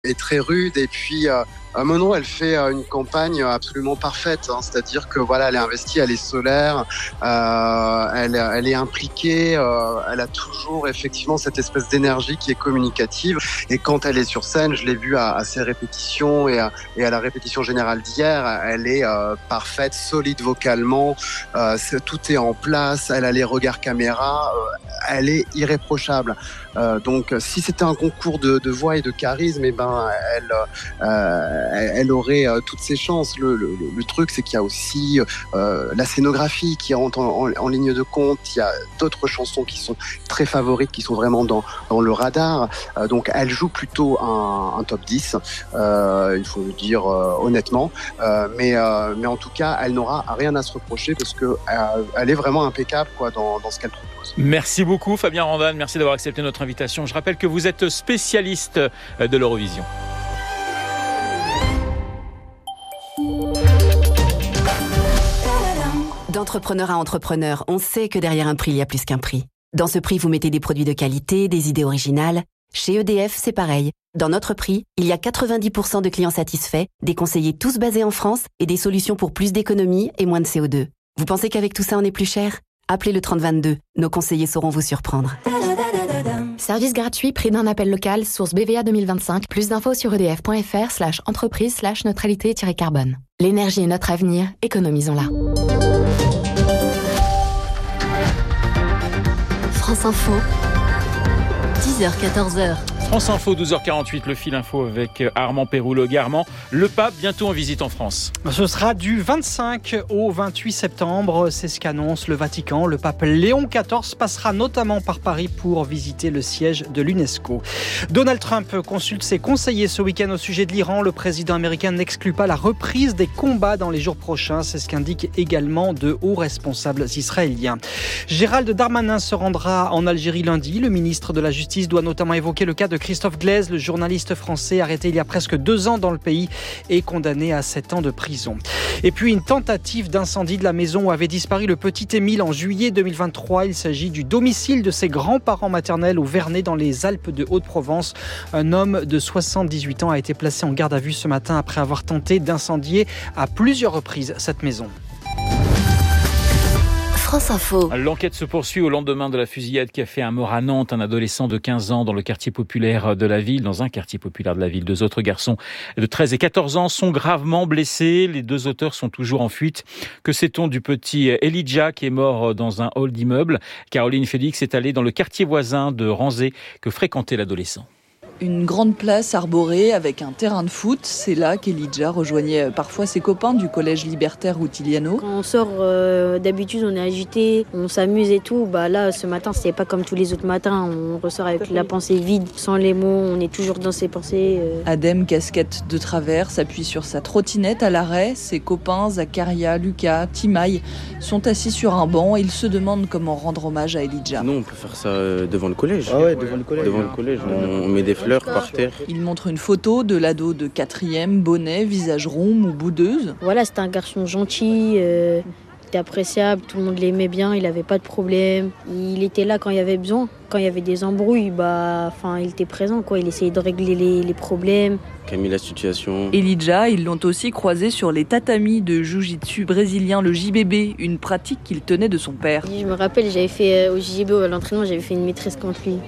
est très rude et puis Manon, elle fait une campagne absolument parfaite, hein, c'est-à-dire que voilà, elle est investie, elle est solaire, elle est impliquée, elle a toujours effectivement cette espèce d'énergie qui est communicative. Et quand elle est sur scène, je l'ai vu à ses répétitions et à la répétition générale d'hier, elle est parfaite, solide vocalement, tout est en place, elle a les regards caméra, elle est irréprochable. Donc, si c'était un concours de voix et de charisme, eh ben, elle aurait toutes ses chances. Le truc, c'est qu'il y a aussi la scénographie qui rentre en ligne de compte. Il y a d'autres chansons qui sont très favorites, qui sont vraiment dans le radar. Donc, elle joue plutôt un top 10, il faut le dire honnêtement. Mais en tout cas, elle n'aura rien à se reprocher parce que elle est vraiment impeccable dans ce qu'elle propose. Merci beaucoup Fabien Randan, merci d'avoir accepté notre invitation. Je rappelle que vous êtes spécialiste de l'Eurovision. D'entrepreneur à entrepreneur, on sait que derrière un prix, il y a plus qu'un prix. Dans ce prix, vous mettez des produits de qualité, des idées originales. Chez EDF, c'est pareil. Dans notre prix, il y a 90% de clients satisfaits, des conseillers tous basés en France et des solutions pour plus d'économies et moins de CO2. Vous pensez qu'avec tout ça, on est plus cher ? Appelez le 3022. Nos conseillers sauront vous surprendre. Service gratuit, prix d'un appel local, source BVA 2025. Plus d'infos sur edf.fr/entreprise/neutralité-carbone. L'énergie est notre avenir, économisons-la. France Info, 10h-14h. France Info, 12h48, le fil info avec Armand Péroulog. Armand, le pape bientôt en visite en France. Ce sera du 25 au 28 septembre, c'est ce qu'annonce le Vatican. Le pape Léon XIV passera notamment par Paris pour visiter le siège de l'UNESCO. Donald Trump consulte ses conseillers ce week-end au sujet de l'Iran. Le président américain n'exclut pas la reprise des combats dans les jours prochains. C'est ce qu'indiquent également de hauts responsables israéliens. Gérald Darmanin se rendra en Algérie lundi. Le ministre de la Justice doit notamment évoquer le cas de Christophe Glaise, le journaliste français arrêté il y a presque 2 ans dans le pays et condamné à 7 ans de prison. Et puis une tentative d'incendie de la maison où avait disparu le petit Émile en juillet 2023. Il s'agit du domicile de ses grands-parents maternels au Vernet dans les Alpes de Haute-Provence. Un homme de 78 ans a été placé en garde à vue ce matin après avoir tenté d'incendier à plusieurs reprises cette maison. France Info. L'enquête se poursuit au lendemain de la fusillade qui a fait un mort à Nantes, un adolescent de 15 ans dans le quartier populaire de la ville, dans un quartier populaire de la ville. 2 autres garçons de 13 et 14 ans sont gravement blessés. Les 2 auteurs sont toujours en fuite. Que sait-on du petit Elijah qui est mort dans un hall d'immeuble ? Caroline Félix est allée dans le quartier voisin de Ranzé que fréquentait l'adolescent. Une grande place arborée avec un terrain de foot, c'est là qu'Elijah rejoignait parfois ses copains du collège libertaire Routiliano. Quand on sort, d'habitude on est agité, on s'amuse et tout. Là, ce matin, c'était pas comme tous les autres matins. On ressort avec la pensée vide, sans les mots, on est toujours dans ses pensées. Adem, casquette de travers, s'appuie sur sa trottinette à l'arrêt. Ses copains, Zakaria, Lucas, Timaï, sont assis sur un banc. Ils se demandent comment rendre hommage à Elijah. Non, on peut faire ça devant le collège. Ah ouais, devant le collège. Devant le collège, on met des fleurs par terre. Il montre une photo de l'ado de 4e, bonnet, visage rond, ou boudeuse. Voilà, c'était un garçon gentil, il était appréciable, tout le monde l'aimait bien, il n'avait pas de problème. Il était là quand il y avait besoin, quand il y avait des embrouilles, il était présent, il essayait de régler les problèmes. Camille, la situation. Elijah, ils l'ont aussi croisé sur les tatamis de jiu-jitsu brésilien, le JBB, une pratique qu'il tenait de son père. Je me rappelle, j'avais fait au JBB, à l'entraînement, j'avais fait une maîtrise contre lui.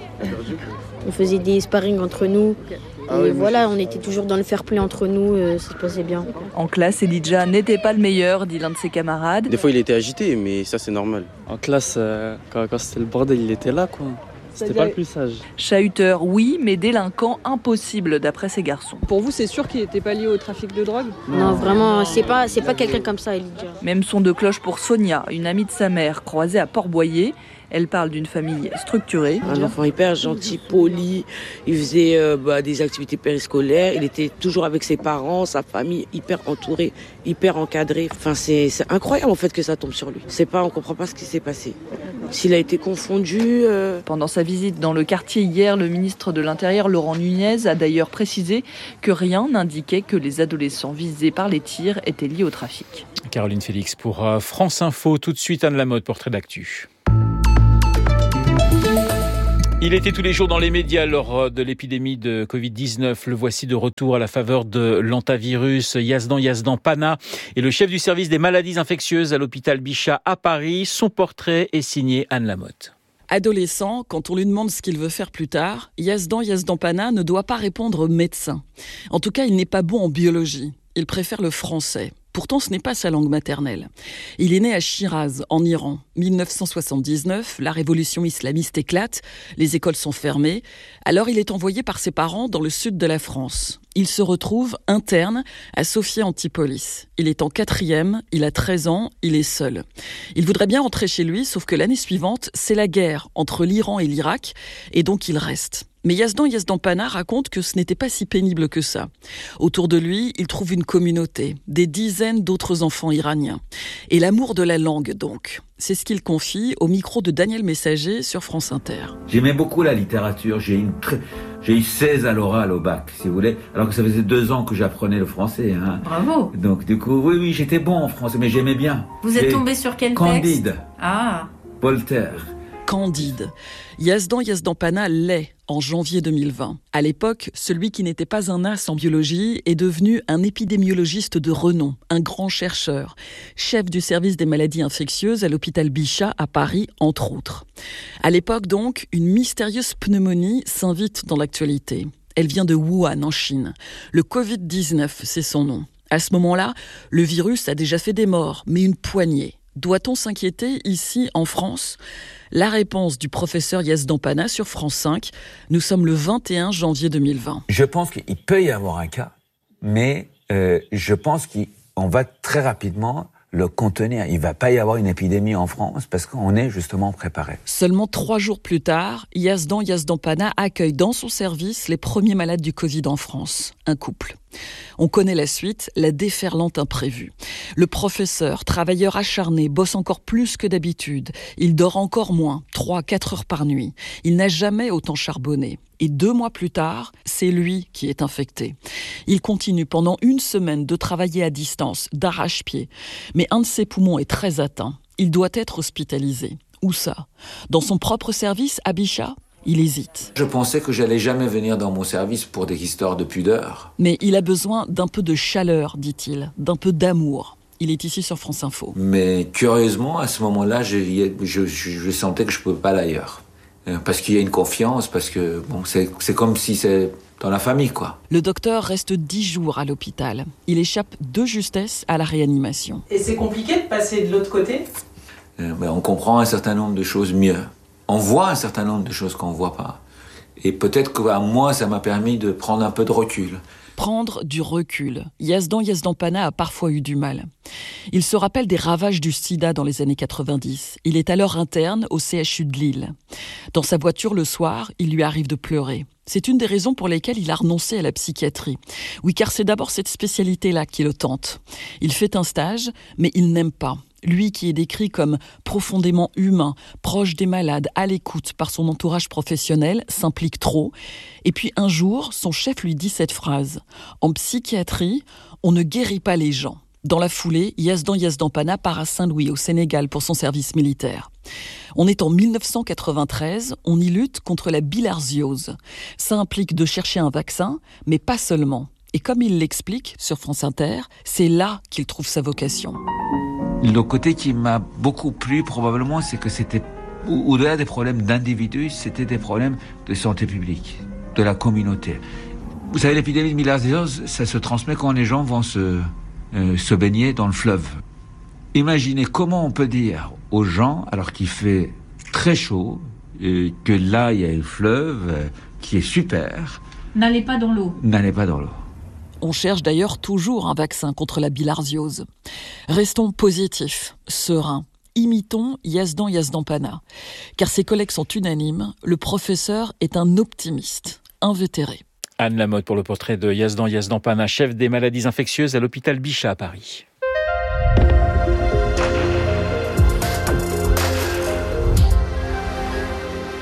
On faisait des sparring entre nous. Et on était toujours dans le fair play entre nous, ça se passait bien. En classe, Elijah n'était pas le meilleur, dit l'un de ses camarades. Des fois, il était agité, mais ça, c'est normal. En classe, quand c'était le bordel, il était là, quoi. C'était pas le plus sage. Chahuteur, oui, mais délinquant, impossible, d'après ces garçons. Pour vous, c'est sûr qu'il n'était pas lié au trafic de drogue ? Non, vraiment, c'est pas quelqu'un comme ça, Elijah. Même son de cloche pour Sonia, une amie de sa mère, croisée à Port-Boyer. Elle parle d'une famille structurée. Un enfant hyper gentil, poli, il faisait des activités périscolaires, il était toujours avec ses parents, sa famille, hyper entourée, hyper encadrée. Enfin, c'est incroyable en fait que ça tombe sur lui. On comprend pas ce qui s'est passé. S'il a été confondu... Pendant sa visite dans le quartier hier, le ministre de l'Intérieur, Laurent Nunez, a d'ailleurs précisé que rien n'indiquait que les adolescents visés par les tirs étaient liés au trafic. Caroline Félix pour France Info. Tout de suite, Anne Lamotte, portrait d'actu. Il était tous les jours dans les médias lors de l'épidémie de Covid-19. Le voici de retour à la faveur de l'antivirus. Yazdan Pana est le chef du service des maladies infectieuses à l'hôpital Bichat à Paris. Son portrait est signé Anne Lamotte. Adolescent, quand on lui demande ce qu'il veut faire plus tard, Yazdan Pana ne doit pas répondre médecin. En tout cas, il n'est pas bon en biologie. Il préfère le français. Pourtant, ce n'est pas sa langue maternelle. Il est né à Shiraz, en Iran. 1979, la révolution islamiste éclate, les écoles sont fermées. Alors, il est envoyé par ses parents dans le sud de la France. Il se retrouve interne à Sophia Antipolis. Il est en 4e, il a 13 ans, il est seul. Il voudrait bien rentrer chez lui, sauf que l'année suivante, c'est la guerre entre l'Iran et l'Irak, et donc il reste. Mais Yazdan Pana raconte que ce n'était pas si pénible que ça. Autour de lui, il trouve une communauté, des dizaines d'autres enfants iraniens. Et l'amour de la langue, donc. C'est ce qu'il confie au micro de Daniel Messager sur France Inter. J'aimais beaucoup la littérature. J'ai eu 16 à l'oral au bac, si vous voulez, alors que ça faisait 2 ans que j'apprenais le français. Hein. Bravo. Donc du coup, oui, j'étais bon en français, mais j'aimais bien. Vous êtes tombé sur quel texte ? Candide. Ah. Voltaire. Candide. Yazdan Pana l'est en janvier 2020. À l'époque, celui qui n'était pas un as en biologie est devenu un épidémiologiste de renom, un grand chercheur, chef du service des maladies infectieuses à l'hôpital Bichat à Paris, entre autres. À l'époque donc, une mystérieuse pneumonie s'invite dans l'actualité. Elle vient de Wuhan, en Chine. Le Covid-19, c'est son nom. À ce moment-là, le virus a déjà fait des morts, mais une poignée. Doit-on s'inquiéter ici, en France ? La réponse du professeur Yazdan Pana sur France 5. Nous sommes le 21 janvier 2020. Je pense qu'il peut y avoir un cas, mais je pense qu'on va très rapidement le contenir. Il ne va pas y avoir une épidémie en France parce qu'on est justement préparé. Seulement 3 jours plus tard, Yazdan Pana accueille dans son service les premiers malades du Covid en France. Un couple. On connaît la suite, la déferlante imprévue. Le professeur, travailleur acharné, bosse encore plus que d'habitude. Il dort encore moins, 3-4 heures par nuit. Il n'a jamais autant charbonné. Et 2 mois plus tard, c'est lui qui est infecté. Il continue pendant 1 semaine de travailler à distance, d'arrache-pied. Mais un de ses poumons est très atteint. Il doit être hospitalisé. Où ça ? Dans son propre service, à Bichat ? Il hésite. Je pensais que j'allais jamais venir dans mon service pour des histoires de pudeur. Mais il a besoin d'un peu de chaleur, dit-il, d'un peu d'amour. Il est ici sur France Info. Mais curieusement, à ce moment-là, je sentais que je ne pouvais pas aller ailleurs. Parce qu'il y a une confiance, parce que c'est comme si c'est dans la famille, quoi. Le docteur reste 10 jours à l'hôpital. Il échappe de justesse à la réanimation. Et c'est compliqué de passer de l'autre côté ? On comprend un certain nombre de choses mieux. On voit un certain nombre de choses qu'on ne voit pas. Et peut-être qu'à moi, ça m'a permis de prendre un peu de recul. Prendre du recul. Yazdan Pana a parfois eu du mal. Il se rappelle des ravages du sida dans les années 90. Il est alors interne au CHU de Lille. Dans sa voiture le soir, il lui arrive de pleurer. C'est une des raisons pour lesquelles il a renoncé à la psychiatrie. Oui, car c'est d'abord cette spécialité-là qui le tente. Il fait un stage, mais il n'aime pas. Lui qui est décrit comme profondément humain, proche des malades, à l'écoute par son entourage professionnel, s'implique trop. Et puis un jour, son chef lui dit cette phrase. En psychiatrie, on ne guérit pas les gens. Dans la foulée, Yazdan Pana part à Saint-Louis, au Sénégal, pour son service militaire. On est en 1993, on y lutte contre la bilharziose. Ça implique de chercher un vaccin, mais pas seulement. Et comme il l'explique sur France Inter, c'est là qu'il trouve sa vocation. Le côté qui m'a beaucoup plu, probablement, c'est que c'était, au-delà des problèmes d'individus, c'était des problèmes de santé publique, de la communauté. Vous savez, l'épidémie de bilharziose, ça se transmet quand les gens vont se baigner dans le fleuve. Imaginez comment on peut dire aux gens, alors qu'il fait très chaud, que là, il y a le fleuve qui est super. N'allez pas dans l'eau. N'allez pas dans l'eau. On cherche d'ailleurs toujours un vaccin contre la bilharziose. Restons positifs, sereins. Imitons Yazdan Pana. Car ses collègues sont unanimes, le professeur est un optimiste, invétéré. Anne Lamotte pour le portrait de Yazdan Pana, chef des maladies infectieuses à l'hôpital Bichat à Paris.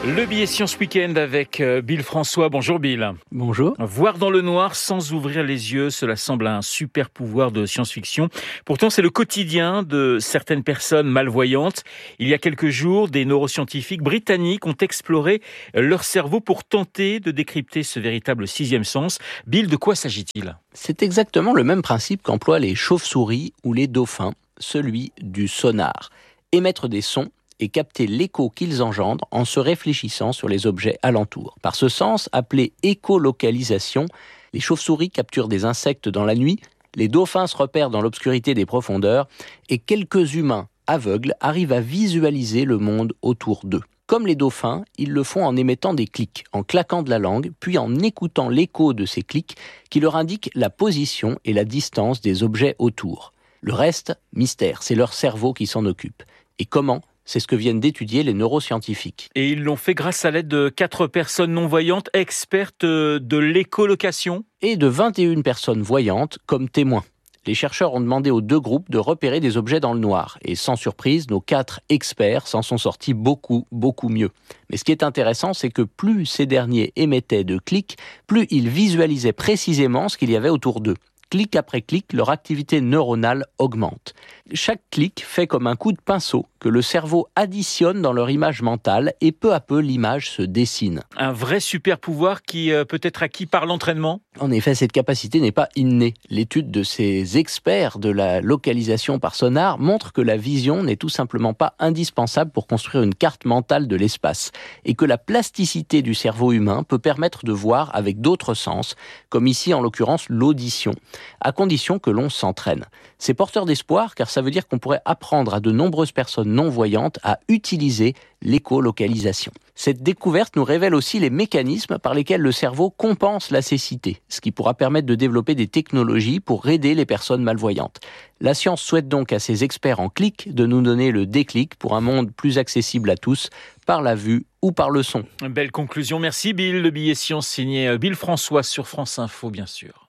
Le billet science week-end avec Bill François. Bonjour Bill. Bonjour. Voir dans le noir sans ouvrir les yeux, cela semble un super pouvoir de science-fiction. Pourtant, c'est le quotidien de certaines personnes malvoyantes. Il y a quelques jours, des neuroscientifiques britanniques ont exploré leur cerveau pour tenter de décrypter ce véritable sixième sens. Bill, de quoi s'agit-il ? C'est exactement le même principe qu'emploient les chauves-souris ou les dauphins, celui du sonar. Émettre des sons et capter l'écho qu'ils engendrent en se réfléchissant sur les objets alentours. Par ce sens, appelé écolocalisation, les chauves-souris capturent des insectes dans la nuit, les dauphins se repèrent dans l'obscurité des profondeurs et quelques humains aveugles arrivent à visualiser le monde autour d'eux. Comme les dauphins, ils le font en émettant des clics, en claquant de la langue, puis en écoutant l'écho de ces clics qui leur indiquent la position et la distance des objets autour. Le reste, mystère, c'est leur cerveau qui s'en occupe. Et comment ? C'est ce que viennent d'étudier les neuroscientifiques. Et ils l'ont fait grâce à l'aide de 4 personnes non-voyantes expertes de l'écolocation. Et de 21 personnes voyantes comme témoins. Les chercheurs ont demandé aux 2 groupes de repérer des objets dans le noir. Et sans surprise, nos 4 experts s'en sont sortis beaucoup mieux. Mais ce qui est intéressant, c'est que plus ces derniers émettaient de clics, plus ils visualisaient précisément ce qu'il y avait autour d'eux. Clic après clic, leur activité neuronale augmente. Chaque clic fait comme un coup de pinceau que le cerveau additionne dans leur image mentale et peu à peu l'image se dessine. Un vrai super pouvoir qui peut être acquis par l'entraînement ? En effet, cette capacité n'est pas innée. L'étude de ces experts de la localisation par sonar montre que la vision n'est tout simplement pas indispensable pour construire une carte mentale de l'espace et que la plasticité du cerveau humain peut permettre de voir avec d'autres sens, comme ici en l'occurrence l'audition, à condition que l'on s'entraîne. C'est porteur d'espoir car ça veut dire qu'on pourrait apprendre à de nombreuses personnes non-voyantes à utiliser l'écolocalisation. Cette découverte nous révèle aussi les mécanismes par lesquels le cerveau compense la cécité, ce qui pourra permettre de développer des technologies pour aider les personnes malvoyantes. La science souhaite donc à ses experts en clic de nous donner le déclic pour un monde plus accessible à tous, par la vue ou par le son. Belle conclusion, merci Bill. Le billet science signé Bill François sur France Info, bien sûr.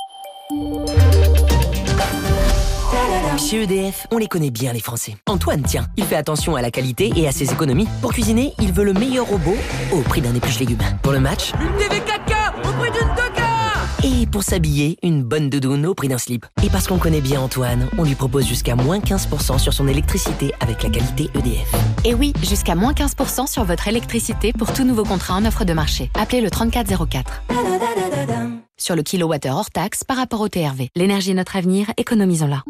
Chez EDF, on les connaît bien les Français. Antoine, tiens, il fait attention à la qualité et à ses économies. Pour cuisiner, il veut le meilleur robot au prix d'un épluche légumes. Pour le match, une TV 4K au prix d'une 2K. Et pour s'habiller, une bonne doudoune au prix d'un slip. Et parce qu'on connaît bien Antoine, on lui propose jusqu'à moins 15% sur son électricité avec la qualité EDF. Et oui, jusqu'à moins 15% sur votre électricité pour tout nouveau contrat en offre de marché. Appelez le 3404. Sur le kilowattheure hors taxe par rapport au TRV. L'énergie est notre avenir, économisons-la.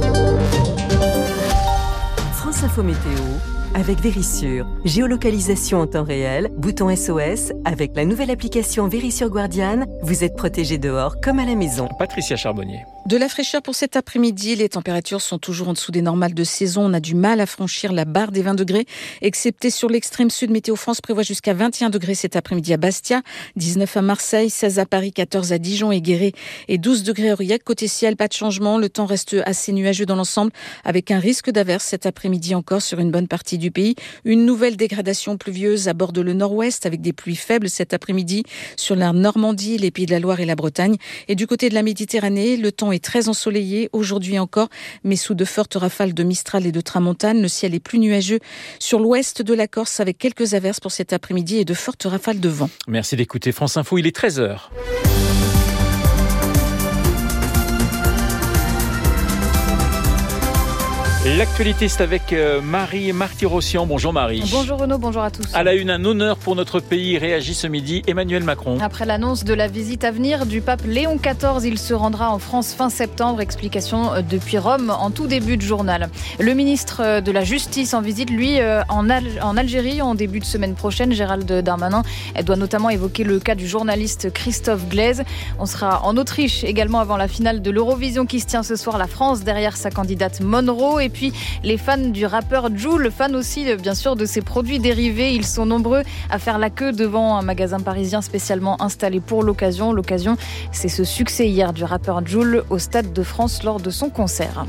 France Info Météo avec Vérissure. Géolocalisation en temps réel, bouton SOS. Avec la nouvelle application Vérissure Guardian, vous êtes protégé dehors comme à la maison. Patricia Charbonnier. De la fraîcheur pour cet après-midi. Les températures sont toujours en dessous des normales de saison. On a du mal à franchir la barre des 20 degrés, excepté sur l'extrême sud. Météo France prévoit jusqu'à 21 degrés cet après-midi à Bastia, 19 à Marseille, 16 à Paris, 14 à Dijon et Guéret et 12 degrés à Aurillac. Côté ciel, pas de changement. Le temps reste assez nuageux dans l'ensemble avec un risque d'averse cet après-midi encore sur une bonne partie du pays. Une nouvelle dégradation pluvieuse aborde le nord-ouest avec des pluies faibles cet après-midi sur la Normandie, les Pays de la Loire et la Bretagne. Et du côté de la Méditerranée, le temps est très ensoleillé aujourd'hui encore, mais sous de fortes rafales de Mistral et de Tramontane. Le ciel est plus nuageux sur l'ouest de la Corse avec quelques averses pour cet après-midi et de fortes rafales de vent. Merci d'écouter France Info, il est 13h. L'actualité, c'est avec Marie Marty-Rossian. Bonjour Marie. Bonjour Renaud, bonjour à tous. À la une, un honneur pour notre pays, réagit ce midi Emmanuel Macron. Après l'annonce de la visite à venir du pape Léon XIV, il se rendra en France fin septembre. Explication depuis Rome en tout début de journal. Le ministre de la Justice en visite, lui, en Algérie en début de semaine prochaine. Gérald Darmanin doit notamment évoquer le cas du journaliste Christophe Glaise. On sera en Autriche également avant la finale de l'Eurovision qui se tient ce soir. La France derrière sa candidate Monroe. Et puis les fans du rappeur Jul, fans aussi bien sûr de ses produits dérivés. Ils sont nombreux à faire la queue devant un magasin parisien spécialement installé pour l'occasion. L'occasion, c'est ce succès hier du rappeur Jul au Stade de France lors de son concert.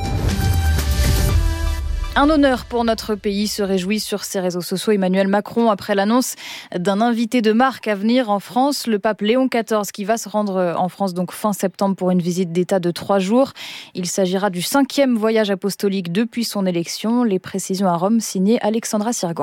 Un honneur pour notre pays, se réjouit sur ses réseaux sociaux Emmanuel Macron après l'annonce d'un invité de marque à venir en France, le pape Léon XIV qui va se rendre en France donc fin septembre pour une visite d'État de 3 jours. Il s'agira du 5e voyage apostolique depuis son élection. Les précisions à Rome signées Alexandra Sirgan.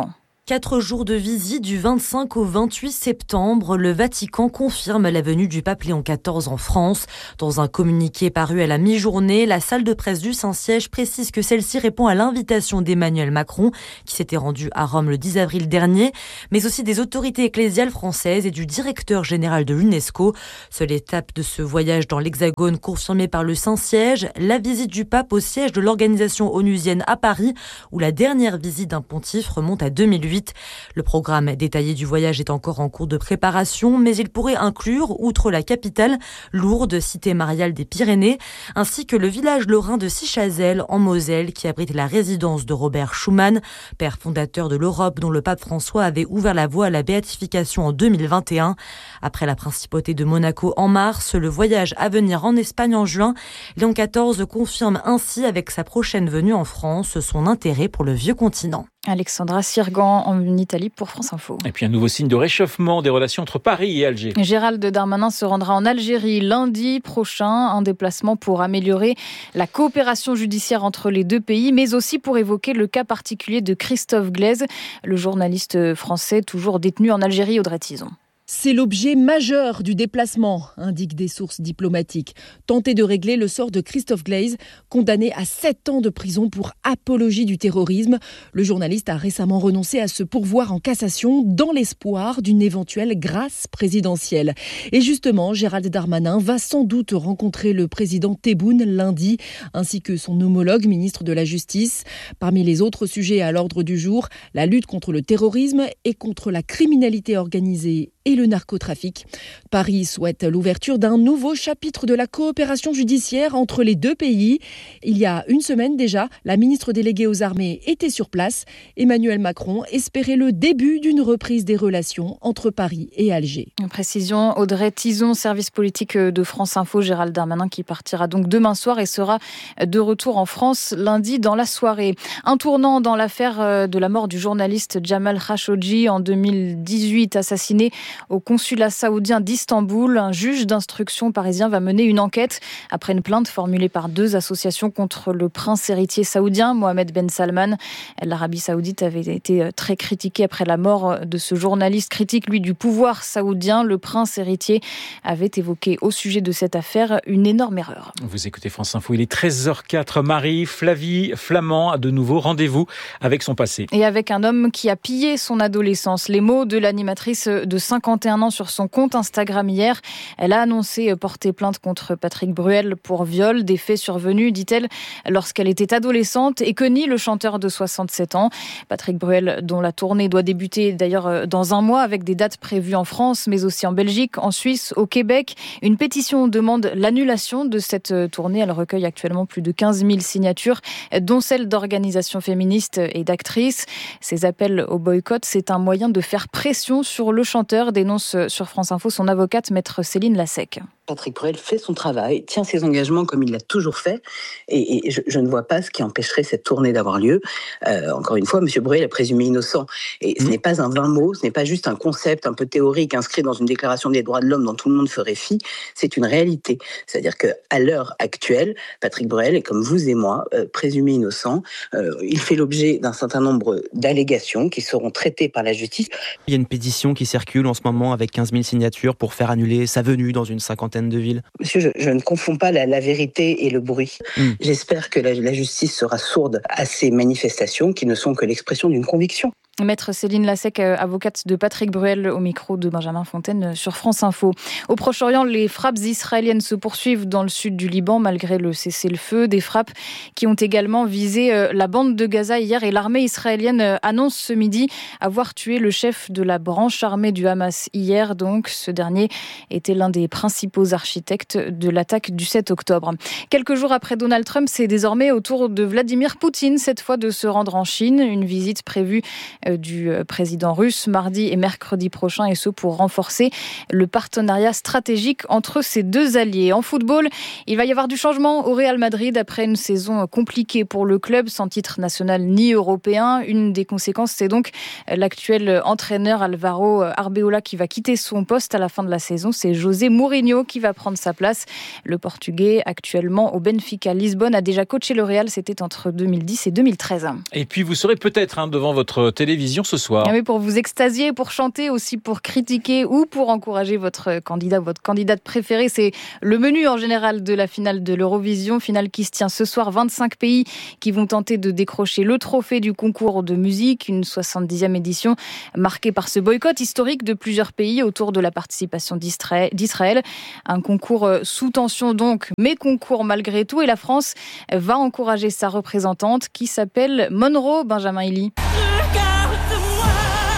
4 jours de visite du 25 au 28 septembre. Le Vatican confirme la venue du pape Léon XIV en France. Dans un communiqué paru à la mi-journée, la salle de presse du Saint-Siège précise que celle-ci répond à l'invitation d'Emmanuel Macron, qui s'était rendu à Rome le 10 avril dernier, mais aussi des autorités ecclésiales françaises et du directeur général de l'UNESCO. Seule étape de ce voyage dans l'Hexagone confirmée par le Saint-Siège, la visite du pape au siège de l'organisation onusienne à Paris, où la dernière visite d'un pontife remonte à 2008. Le programme détaillé du voyage est encore en cours de préparation, mais il pourrait inclure, outre la capitale, Lourdes, cité mariale des Pyrénées, ainsi que le village lorrain de Sichazel, en Moselle, qui abrite la résidence de Robert Schuman, père fondateur de l'Europe dont le pape François avait ouvert la voie à la béatification en 2021. Après la principauté de Monaco en mars, le voyage à venir en Espagne en juin, Léon XIV confirme ainsi avec sa prochaine venue en France son intérêt pour le vieux continent. Alexandra Sirgan en Italie pour France Info. Et puis un nouveau signe de réchauffement des relations entre Paris et Alger. Gérald Darmanin se rendra en Algérie lundi prochain, un déplacement pour améliorer la coopération judiciaire entre les deux pays, mais aussi pour évoquer le cas particulier de Christophe Glaise, le journaliste français toujours détenu en Algérie, Audrey Tison. C'est l'objet majeur du déplacement, indiquent des sources diplomatiques. Tenter de régler le sort de Christophe Glaise, condamné à 7 ans de prison pour apologie du terrorisme. Le journaliste a récemment renoncé à se pourvoir en cassation dans l'espoir d'une éventuelle grâce présidentielle. Et justement, Gérald Darmanin va sans doute rencontrer le président Tebboune lundi, ainsi que son homologue ministre de la Justice. Parmi les autres sujets à l'ordre du jour, la lutte contre le terrorisme et contre la criminalité organisée et le narcotrafic. Paris souhaite l'ouverture d'un nouveau chapitre de la coopération judiciaire entre les deux pays. Il y a une semaine déjà, la ministre déléguée aux armées était sur place. Emmanuel Macron espérait le début d'une reprise des relations entre Paris et Alger. Une précision, Audrey Tison, service politique de France Info, Gérald Darmanin qui partira donc demain soir et sera de retour en France lundi dans la soirée. Un tournant dans l'affaire de la mort du journaliste Jamal Khashoggi en 2018, assassiné au consulat saoudien d'Istanbul. Un juge d'instruction parisien va mener une enquête après une plainte formulée par 2 associations contre le prince héritier saoudien, Mohamed Ben Salman. L'Arabie saoudite avait été très critiquée après la mort de ce journaliste, critique lui du pouvoir saoudien. Le prince héritier avait évoqué au sujet de cette affaire une énorme erreur. Vous écoutez France Info, il est 13h04. Marie-Flavie Flamand a de nouveau rendez-vous avec son passé. Et avec un homme qui a pillé son adolescence. Les mots de l'animatrice de 51 ans sur son compte Instagram hier. Elle a annoncé porter plainte contre Patrick Bruel pour viol, des faits survenus, dit-elle, lorsqu'elle était adolescente et que nie le chanteur de 67 ans. Patrick Bruel, dont la tournée doit débuter d'ailleurs dans un mois avec des dates prévues en France, mais aussi en Belgique, en Suisse, au Québec. Une pétition demande l'annulation de cette tournée. Elle recueille actuellement plus de 15 000 signatures, dont celles d'organisations féministes et d'actrices. Ces appels au boycott, c'est un moyen de faire pression sur le chanteur, dénonce sur France Info son avocate, maître Céline Lassec. Patrick Bruel fait son travail, tient ses engagements comme il l'a toujours fait, et je ne vois pas ce qui empêcherait cette tournée d'avoir lieu. Encore une fois, M. Bruel est présumé innocent, et ce n'est pas un vain mot, ce n'est pas juste un concept un peu théorique inscrit dans une déclaration des droits de l'homme dont tout le monde ferait fi, c'est une réalité. C'est-à-dire qu'à l'heure actuelle, Patrick Bruel est comme vous et moi, présumé innocent. Il fait l'objet d'un certain nombre d'allégations qui seront traitées par la justice. Il y a une pétition qui circule en ce moment avec 15 000 signatures pour faire annuler sa venue dans une cinquantaine de villes. Monsieur, je ne confonds pas la vérité et le bruit. J'espère que la justice sera sourde à ces manifestations qui ne sont que l'expression d'une conviction. Maître Céline Lassec, avocate de Patrick Bruel, au micro de Benjamin Fontaine sur France Info. Au Proche-Orient, les frappes israéliennes se poursuivent dans le sud du Liban malgré le cessez-le-feu. Des frappes qui ont également visé la bande de Gaza hier, et l'armée israélienne annonce ce midi avoir tué le chef de la branche armée du Hamas hier. Donc, ce dernier était l'un des principaux architectes de l'attaque du 7 octobre. Quelques jours après Donald Trump, c'est désormais au tour de Vladimir Poutine, cette fois de se rendre en Chine. Une visite prévue du président russe mardi et mercredi prochain, et ce pour renforcer le partenariat stratégique entre ces deux alliés. En football, il va y avoir du changement au Real Madrid après une saison compliquée pour le club, sans titre national ni européen. Une des conséquences, c'est donc l'actuel entraîneur Alvaro Arbeloa qui va quitter son poste à la fin de la saison. C'est José Mourinho qui va prendre sa place. Le Portugais, actuellement au Benfica Lisbonne, a déjà coaché le Real, c'était entre 2010 et 2013. Et puis vous serez peut-être devant votre télévision télévision ce soir. Ah oui, pour vous extasier, pour chanter, aussi pour critiquer ou pour encourager votre candidat ou votre candidate préférée. C'est le menu en général de la finale de l'Eurovision, finale qui se tient ce soir. 25 pays qui vont tenter de décrocher le trophée du concours de musique, une 70e édition marquée par ce boycott historique de plusieurs pays autour de la participation d'Israël. Un concours sous tension donc, mais concours malgré tout. Et la France va encourager sa représentante qui s'appelle Monroe, Benjamin Illy. Regarde-moi,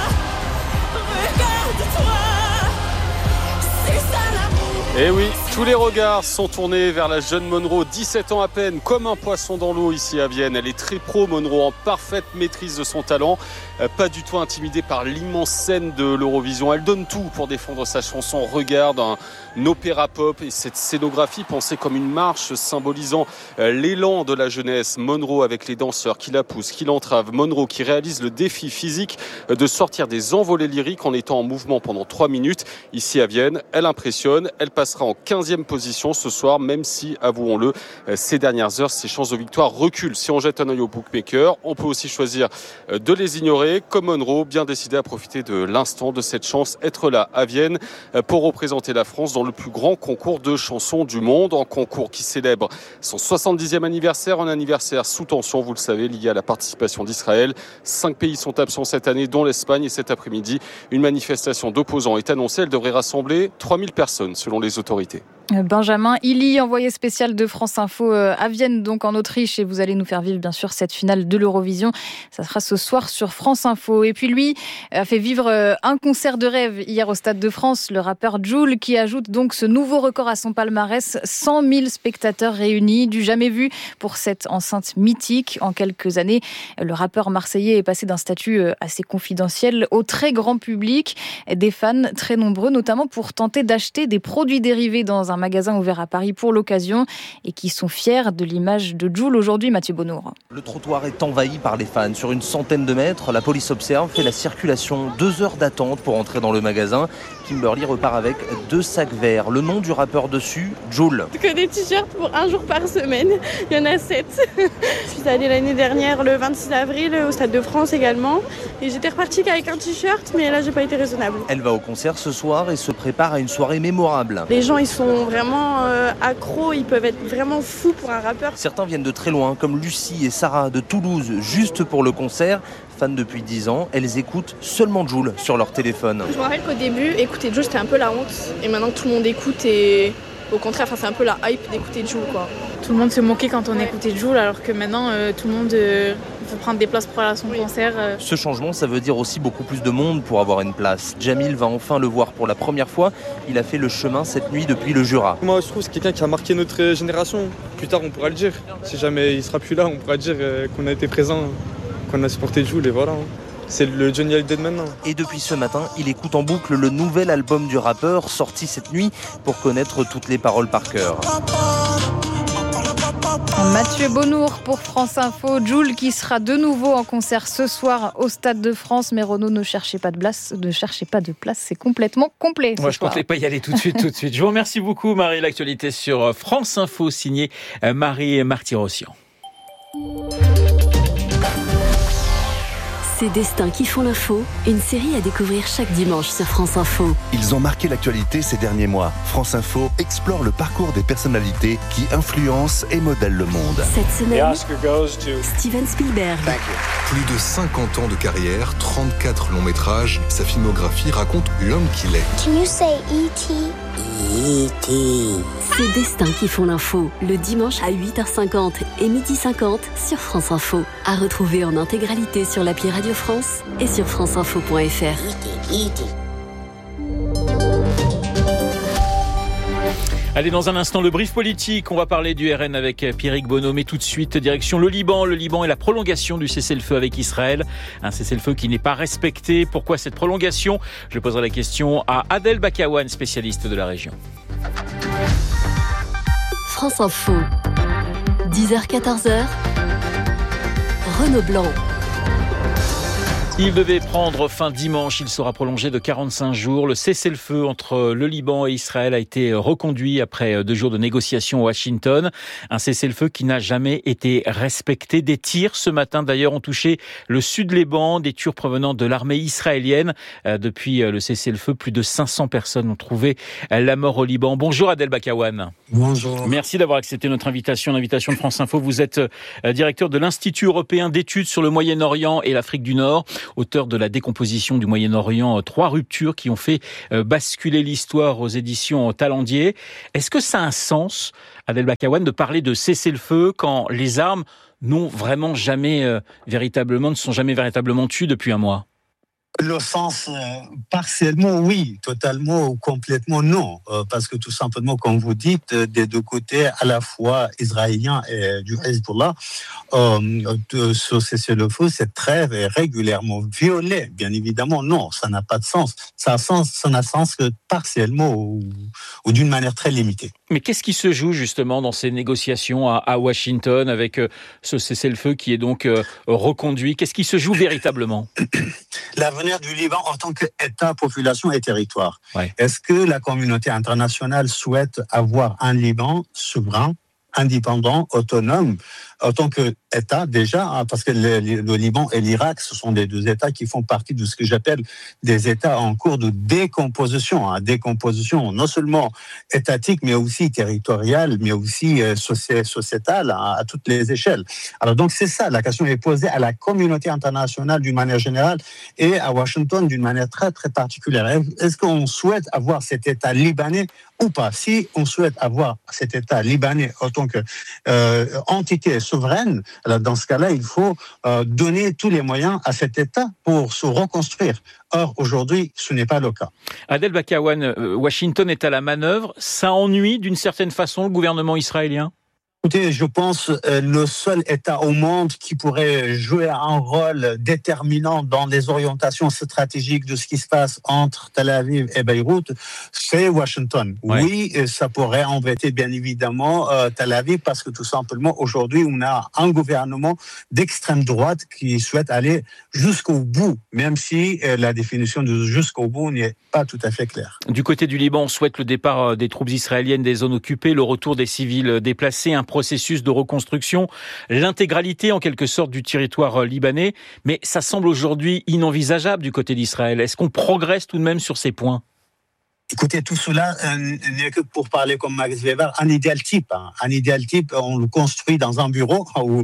c'est ça l'amour. Eh oui, tous les regards sont tournés vers la jeune Monroe, 17 ans à peine, comme un poisson dans l'eau ici à Vienne. Elle est très pro, Monroe, en parfaite maîtrise de son talent, pas du tout intimidée par l'immense scène de l'Eurovision. Elle donne tout pour défendre sa chanson. Regarde un opéra pop et cette scénographie pensée comme une marche symbolisant l'élan de la jeunesse. Monroe avec les danseurs qui la poussent, qui l'entravent. Monroe qui réalise le défi physique de sortir des envolées lyriques en étant en mouvement pendant 3 minutes. Ici à Vienne, elle impressionne. Elle passera en 15e position ce soir, même si, avouons-le, ces dernières heures, ses chances de victoire reculent. Si on jette un œil au bookmaker, on peut aussi choisir de les ignorer. Comme Monroe, bien décidé à profiter de l'instant, de cette chance, être là à Vienne pour représenter la France dans le plus grand concours de chansons du monde. Un concours qui célèbre son 70e anniversaire, un anniversaire sous tension, vous le savez, lié à la participation d'Israël. 5 pays sont absents cette année, dont l'Espagne. Et cet après-midi, une manifestation d'opposants est annoncée. Elle devrait rassembler 3000 personnes, selon les autorités. Benjamin Illy, envoyé spécial de France Info à Vienne, donc en Autriche, et vous allez nous faire vivre bien sûr cette finale de l'Eurovision. Ça sera ce soir sur France Info. Et puis lui a fait vivre un concert de rêve hier au Stade de France, le rappeur Jul, qui ajoute donc ce nouveau record à son palmarès, 100 000 spectateurs réunis, du jamais vu pour cette enceinte mythique. En quelques années, le rappeur marseillais est passé d'un statut assez confidentiel au très grand public, des fans très nombreux, notamment pour tenter d'acheter des produits dérivés dans un magasin ouvert à Paris pour l'occasion et qui sont fiers de l'image de Jul aujourd'hui, Mathieu Bonnour. Le trottoir est envahi par les fans. Sur une centaine de mètres, la police observe, fait la circulation. 2 heures d'attente pour entrer dans le magasin. Kimberly repart avec 2 sacs verts. Le nom du rappeur dessus, Jul. Que des t-shirts pour 1 jour par semaine. Il y en a 7. Je suis allée l'année dernière, le 26 avril, au Stade de France également. Et j'étais repartie qu'avec un t-shirt, mais là, j'ai pas été raisonnable. Elle va au concert ce soir et se prépare à une soirée mémorable. Les gens, ils sont vraiment accros, ils peuvent être vraiment fous pour un rappeur. Certains viennent de très loin, comme Lucie et Sarah de Toulouse, juste pour le concert. Fans depuis 10 ans, elles écoutent seulement Jul sur leur téléphone. Je me rappelle qu'au début, écouter Jul, c'était un peu la honte. Et maintenant que tout le monde écoute, et au contraire, c'est un peu la hype d'écouter Jul, quoi. Tout le monde se moquait quand on écoutait Jul, alors que maintenant, tout le monde veut prendre des places pour aller à son concert. Ce changement, ça veut dire aussi beaucoup plus de monde pour avoir une place. Jamil va enfin le voir pour la première fois. Il a fait le chemin cette nuit depuis le Jura. Moi, je trouve que c'est quelqu'un qui a marqué notre génération. Plus tard, on pourra le dire. Si jamais il sera plus là, on pourra dire qu'on a été présent, qu'on a supporté Jul et voilà. C'est le Johnny Hallyday maintenant. Et depuis ce matin, il écoute en boucle le nouvel album du rappeur, sorti cette nuit, pour connaître toutes les paroles par cœur. Mathieu Bonnour pour France Info. Jul qui sera de nouveau en concert ce soir au Stade de France. Mais Renaud, ne cherchez pas de place, c'est complètement complet. Moi, je ne comptais pas y aller tout de suite. Je vous remercie beaucoup, Marie. L'actualité sur France Info, signée Marie Martyrossian. Ces destins qui font l'info, une série à découvrir chaque dimanche sur France Info. Ils ont marqué l'actualité ces derniers mois. France Info explore le parcours des personnalités qui influencent et modèlent le monde. Cette semaine, Steven Spielberg. Plus de 50 ans de carrière, 34 longs métrages, sa filmographie raconte l'homme qu'il est. Can you say E.T.? E.T. Ces destins qui font l'info, le dimanche à 8h50 et 12h50 sur France Info. À retrouver en intégralité sur l'appli Radio France et sur franceinfo.fr. Allez, dans un instant, le brief politique. On va parler du RN avec Pierrick Bonneau. Mais tout de suite, direction le Liban. Le Liban et la prolongation du cessez-le-feu avec Israël. Un cessez-le-feu qui n'est pas respecté. Pourquoi cette prolongation ? Je poserai la question à Adel Bakawan, spécialiste de la région. France Info. 10h-14h. Renaud Blanc. Il devait prendre fin dimanche, il sera prolongé de 45 jours. Le cessez-le-feu entre le Liban et Israël a été reconduit après 2 jours de négociations à Washington. Un cessez-le-feu qui n'a jamais été respecté. Des tirs ce matin d'ailleurs ont touché le sud Liban, des tirs provenant de l'armée israélienne. Depuis le cessez-le-feu, plus de 500 personnes ont trouvé la mort au Liban. Bonjour Adel Bakawan. Bonjour. Merci d'avoir accepté notre invitation, l'invitation de France Info. Vous êtes directeur de l'Institut européen d'études sur le Moyen-Orient et l'Afrique du Nord, auteur de la décomposition du Moyen-Orient, 3 ruptures qui ont fait basculer l'histoire aux éditions Talendier. Est-ce que ça a un sens, Adel Bakawan, de parler de cessez-le-feu quand les armes ne sont jamais véritablement tuées depuis un mois? Le sens, partiellement oui, totalement ou complètement non. Parce que tout simplement, comme vous dites, des deux côtés, à la fois israéliens et du Hezbollah, ce cessez-le-feu, cette trêve est régulièrement violée. Bien évidemment, non, ça n'a pas de sens. Ça n'a sens que partiellement ou d'une manière très limitée. Mais qu'est-ce qui se joue justement dans ces négociations à Washington avec ce cessez-le-feu qui est donc reconduit? Qu'est-ce qui se joue véritablement? L'avenir du Liban en tant qu'État, population et territoire. Ouais. Est-ce que la communauté internationale souhaite avoir un Liban souverain, indépendant, autonome, en tant qu'État déjà, parce que le Liban et l'Irak, ce sont des 2 États qui font partie de ce que j'appelle des États en cours de décomposition. Décomposition non seulement étatique, mais aussi territoriale, mais aussi sociétale, à toutes les échelles. Alors donc c'est ça, la question est posée à la communauté internationale d'une manière générale et à Washington d'une manière très très particulière. Est-ce qu'on souhaite avoir cet État libanais ou pas? Si on souhaite avoir cet État libanais en tant qu'entité souveraine, alors dans ce cas-là, il faut donner tous les moyens à cet État pour se reconstruire. Or, aujourd'hui, ce n'est pas le cas. Adel Bakawan, Washington est à la manœuvre. Ça ennuie d'une certaine façon le gouvernement israélien? Écoutez, je pense le seul État au monde qui pourrait jouer un rôle déterminant dans les orientations stratégiques de ce qui se passe entre Tel Aviv et Beyrouth, c'est Washington. Ouais. Oui, ça pourrait embêter bien évidemment Tel Aviv parce que tout simplement aujourd'hui on a un gouvernement d'extrême droite qui souhaite aller jusqu'au bout, même si la définition de jusqu'au bout n'est pas tout à fait claire. Du côté du Liban, on souhaite le départ des troupes israéliennes des zones occupées, le retour des civils déplacés, un processus de reconstruction, l'intégralité en quelque sorte du territoire libanais, mais ça semble aujourd'hui inenvisageable du côté d'Israël. Est-ce qu'on progresse tout de même sur ces points ? Écoutez, tout cela n'est que pour parler comme Max Weber, un idéal type. Un idéal type, on le construit dans un bureau ou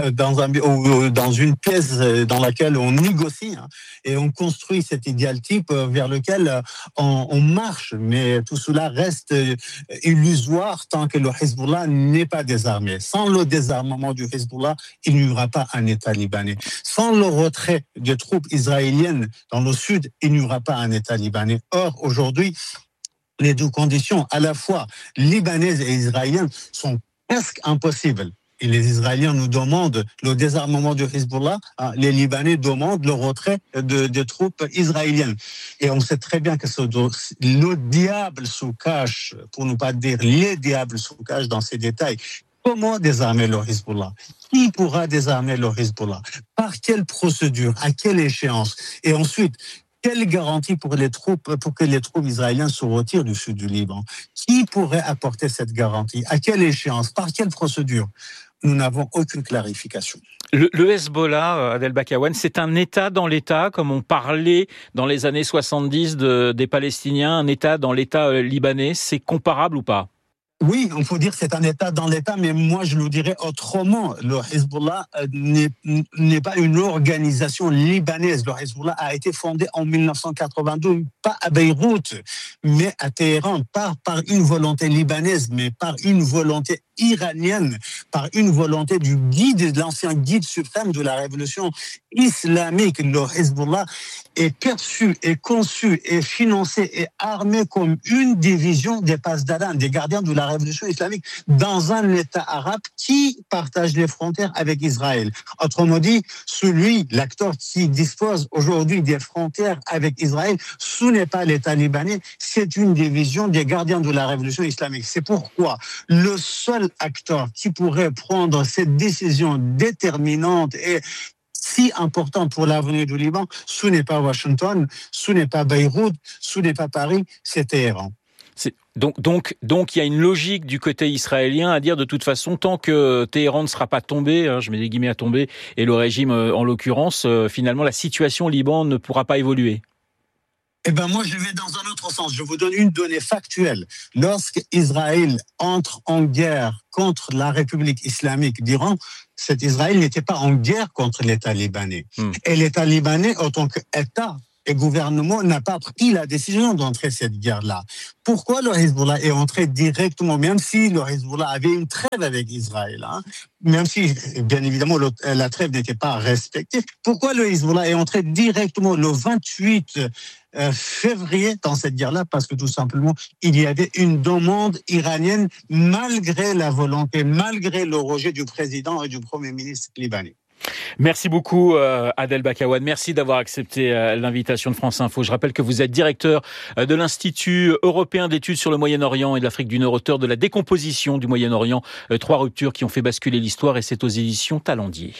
dans une pièce dans laquelle on négocie et on construit cet idéal type vers lequel on marche. Mais tout cela reste illusoire tant que le Hezbollah n'est pas désarmé. Sans le désarmement du Hezbollah, il n'y aura pas un État libanais. Sans le retrait des troupes israéliennes dans le sud, il n'y aura pas un État libanais. Or, aujourd'hui, les 2 conditions, à la fois libanaises et israéliennes, sont presque impossibles. Et les Israéliens nous demandent le désarmement du Hezbollah, les Libanais demandent le retrait des troupes israéliennes. Et on sait très bien que le diable se cache, pour ne pas dire les diables se cachent dans ces détails. Comment désarmer le Hezbollah? Qui pourra désarmer le Hezbollah? Par quelle procédure? À quelle échéance? Et ensuite, quelle garantie pour que les troupes israéliennes se retirent du sud du Liban? Qui pourrait apporter cette garantie? À quelle échéance? Par quelle procédure? Nous n'avons aucune clarification. Le Hezbollah, Adel Bakawan, c'est un État dans l'État, comme on parlait dans les années 70 des Palestiniens, un État dans l'État libanais. C'est comparable ou pas? Oui, on peut dire que c'est un État dans l'État, mais moi je le dirais autrement. Le Hezbollah n'est pas une organisation libanaise. Le Hezbollah a été fondé en 1982, pas à Beyrouth, mais à Téhéran, pas par une volonté libanaise, mais par une volonté iranienne, par une volonté de l'ancien guide suprême de la révolution islamique. Le Hezbollah est perçu, est conçu, est financé, est armé comme une division des Pasdaran, des gardiens de la révolution islamique, dans un État arabe qui partage les frontières avec Israël. Autrement dit, l'acteur qui dispose aujourd'hui des frontières avec Israël, ce n'est pas l'État libanais, c'est une division des gardiens de la révolution islamique. C'est pourquoi le seul acteur qui pourrait prendre cette décision déterminante et si important pour l'avenir du Liban, ce n'est pas Washington, ce n'est pas Beyrouth, ce n'est pas Paris, c'est Téhéran. Donc, il y a une logique du côté israélien à dire de toute façon, tant que Téhéran ne sera pas tombé, je mets des guillemets à tomber, et le régime en l'occurrence, finalement la situation au Liban ne pourra pas évoluer. Eh ben moi, je vais dans un autre sens. Je vous donne une donnée factuelle. Lorsque Israël entre en guerre contre la République islamique d'Iran, cet Israël n'était pas en guerre contre l'État libanais. Et l'État libanais, en tant qu'État et gouvernement, n'a pas pris la décision d'entrer cette guerre-là. Pourquoi le Hezbollah est entré directement, même si le Hezbollah avait une trêve avec Israël, même si, bien évidemment, la trêve n'était pas respectée, pourquoi le Hezbollah est entré directement le 28 février dans cette guerre-là? Parce que tout simplement, il y avait une demande iranienne malgré la volonté, malgré le rejet du président et du Premier ministre libanais. Merci beaucoup Adel Bakawan, merci d'avoir accepté l'invitation de France Info. Je rappelle que vous êtes directeur de l'Institut européen d'études sur le Moyen-Orient et de l'Afrique du Nord, auteur de La décomposition du Moyen-Orient, 3 ruptures qui ont fait basculer l'histoire, et c'est aux éditions Talendier.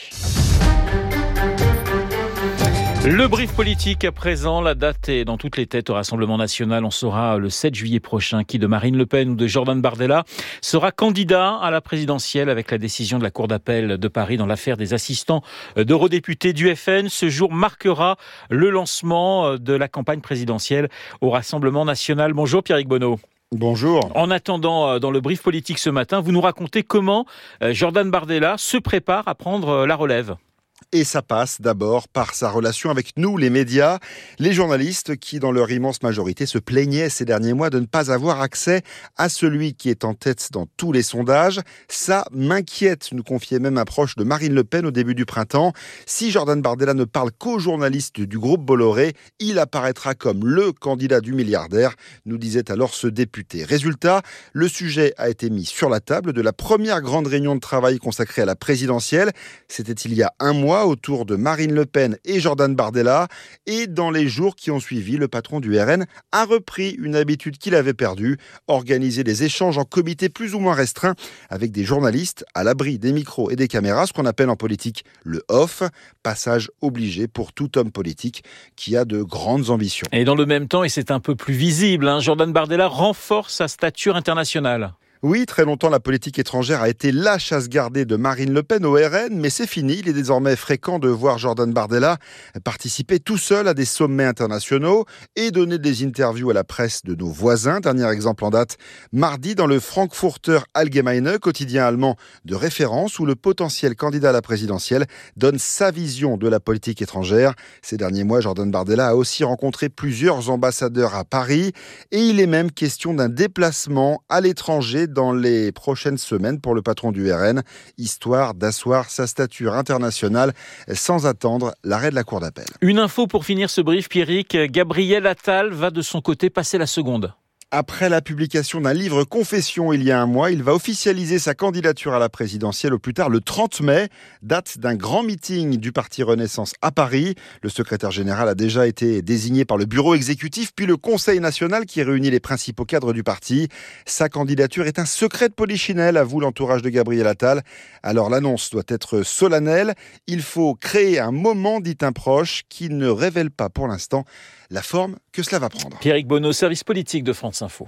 Le brief politique à présent, la date est dans toutes les têtes au Rassemblement national. On saura le 7 juillet prochain qui de Marine Le Pen ou de Jordan Bardella sera candidat à la présidentielle, avec la décision de la Cour d'appel de Paris dans l'affaire des assistants d'eurodéputés du FN. Ce jour marquera le lancement de la campagne présidentielle au Rassemblement national. Bonjour Pierrick Bonneau. Bonjour. En attendant, dans le brief politique ce matin, vous nous racontez comment Jordan Bardella se prépare à prendre la relève. Et ça passe d'abord par sa relation avec nous, les médias, les journalistes qui, dans leur immense majorité, se plaignaient ces derniers mois de ne pas avoir accès à celui qui est en tête dans tous les sondages. Ça m'inquiète, nous confiait même un proche de Marine Le Pen au début du printemps. Si Jordan Bardella ne parle qu'aux journalistes du groupe Bolloré, il apparaîtra comme le candidat du milliardaire, nous disait alors ce député. Résultat, le sujet a été mis sur la table de la première grande réunion de travail consacrée à la présidentielle. C'était il y a un mois, autour de Marine Le Pen et Jordan Bardella. Et dans les jours qui ont suivi, le patron du RN a repris une habitude qu'il avait perdue, organiser des échanges en comité plus ou moins restreints avec des journalistes à l'abri des micros et des caméras, ce qu'on appelle en politique le off, passage obligé pour tout homme politique qui a de grandes ambitions. Et dans le même temps, et c'est un peu plus visible, Jordan Bardella renforce sa stature internationale. Oui, très longtemps, la politique étrangère a été la chasse gardée de Marine Le Pen au RN, mais c'est fini. Il est désormais fréquent de voir Jordan Bardella participer tout seul à des sommets internationaux et donner des interviews à la presse de nos voisins. Dernier exemple en date, mardi dans le Frankfurter Allgemeine, quotidien allemand de référence, où le potentiel candidat à la présidentielle donne sa vision de la politique étrangère. Ces derniers mois, Jordan Bardella a aussi rencontré plusieurs ambassadeurs à Paris, et il est même question d'un déplacement à l'étranger dans les prochaines semaines pour le patron du RN, histoire d'asseoir sa stature internationale sans attendre l'arrêt de la Cour d'appel. Une info pour finir ce brief, Pierrick. Gabriel Attal va de son côté passer la seconde. Après la publication d'un livre Confession il y a un mois, il va officialiser sa candidature à la présidentielle au plus tard le 30 mai, date d'un grand meeting du parti Renaissance à Paris. Le secrétaire général a déjà été désigné par le bureau exécutif, puis le Conseil national qui réunit les principaux cadres du parti. Sa candidature est un secret de polichinelle, avoue l'entourage de Gabriel Attal. Alors l'annonce doit être solennelle. Il faut créer un moment, dit un proche, qui ne révèle pas pour l'instant la forme que cela va prendre. Pierrick Bonneau, service politique de France Info.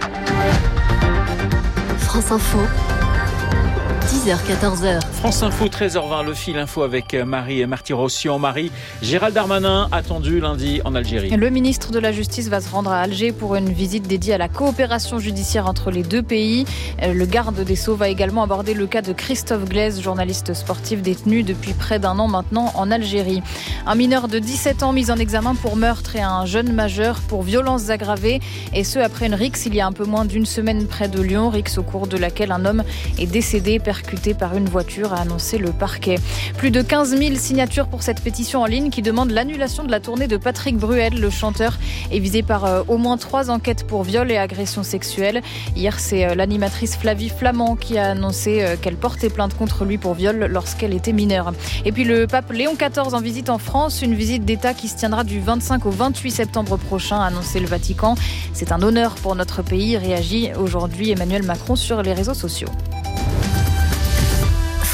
France Info, 10h-14h. France Info, 13h20, le fil info avec Marie Marty-Rossian. Marie, Gérald Darmanin attendu lundi en Algérie. Le ministre de la Justice va se rendre à Alger pour une visite dédiée à la coopération judiciaire entre les deux pays. Le garde des Sceaux va également aborder le cas de Christophe Glaise, journaliste sportif détenu depuis près d'un an maintenant en Algérie. Un mineur de 17 ans mis en examen pour meurtre et un jeune majeur pour violences aggravées. Et ce, après une rixe il y a un peu moins d'une semaine près de Lyon. Rixe au cours de laquelle un homme est décédé, percuté par une voiture, a annoncé le parquet. Plus de 15 000 signatures pour cette pétition en ligne qui demande l'annulation de la tournée de Patrick Bruel. Le chanteur est visé par au moins 3 enquêtes pour viol et agression sexuelle. Hier, c'est l'animatrice Flavie Flamand qui a annoncé qu'elle portait plainte contre lui pour viol lorsqu'elle était mineure. Et puis le pape Léon XIV en visite en France, une visite d'État qui se tiendra du 25 au 28 septembre prochain, a annoncé le Vatican. C'est un honneur pour notre pays, réagit aujourd'hui Emmanuel Macron sur les réseaux sociaux.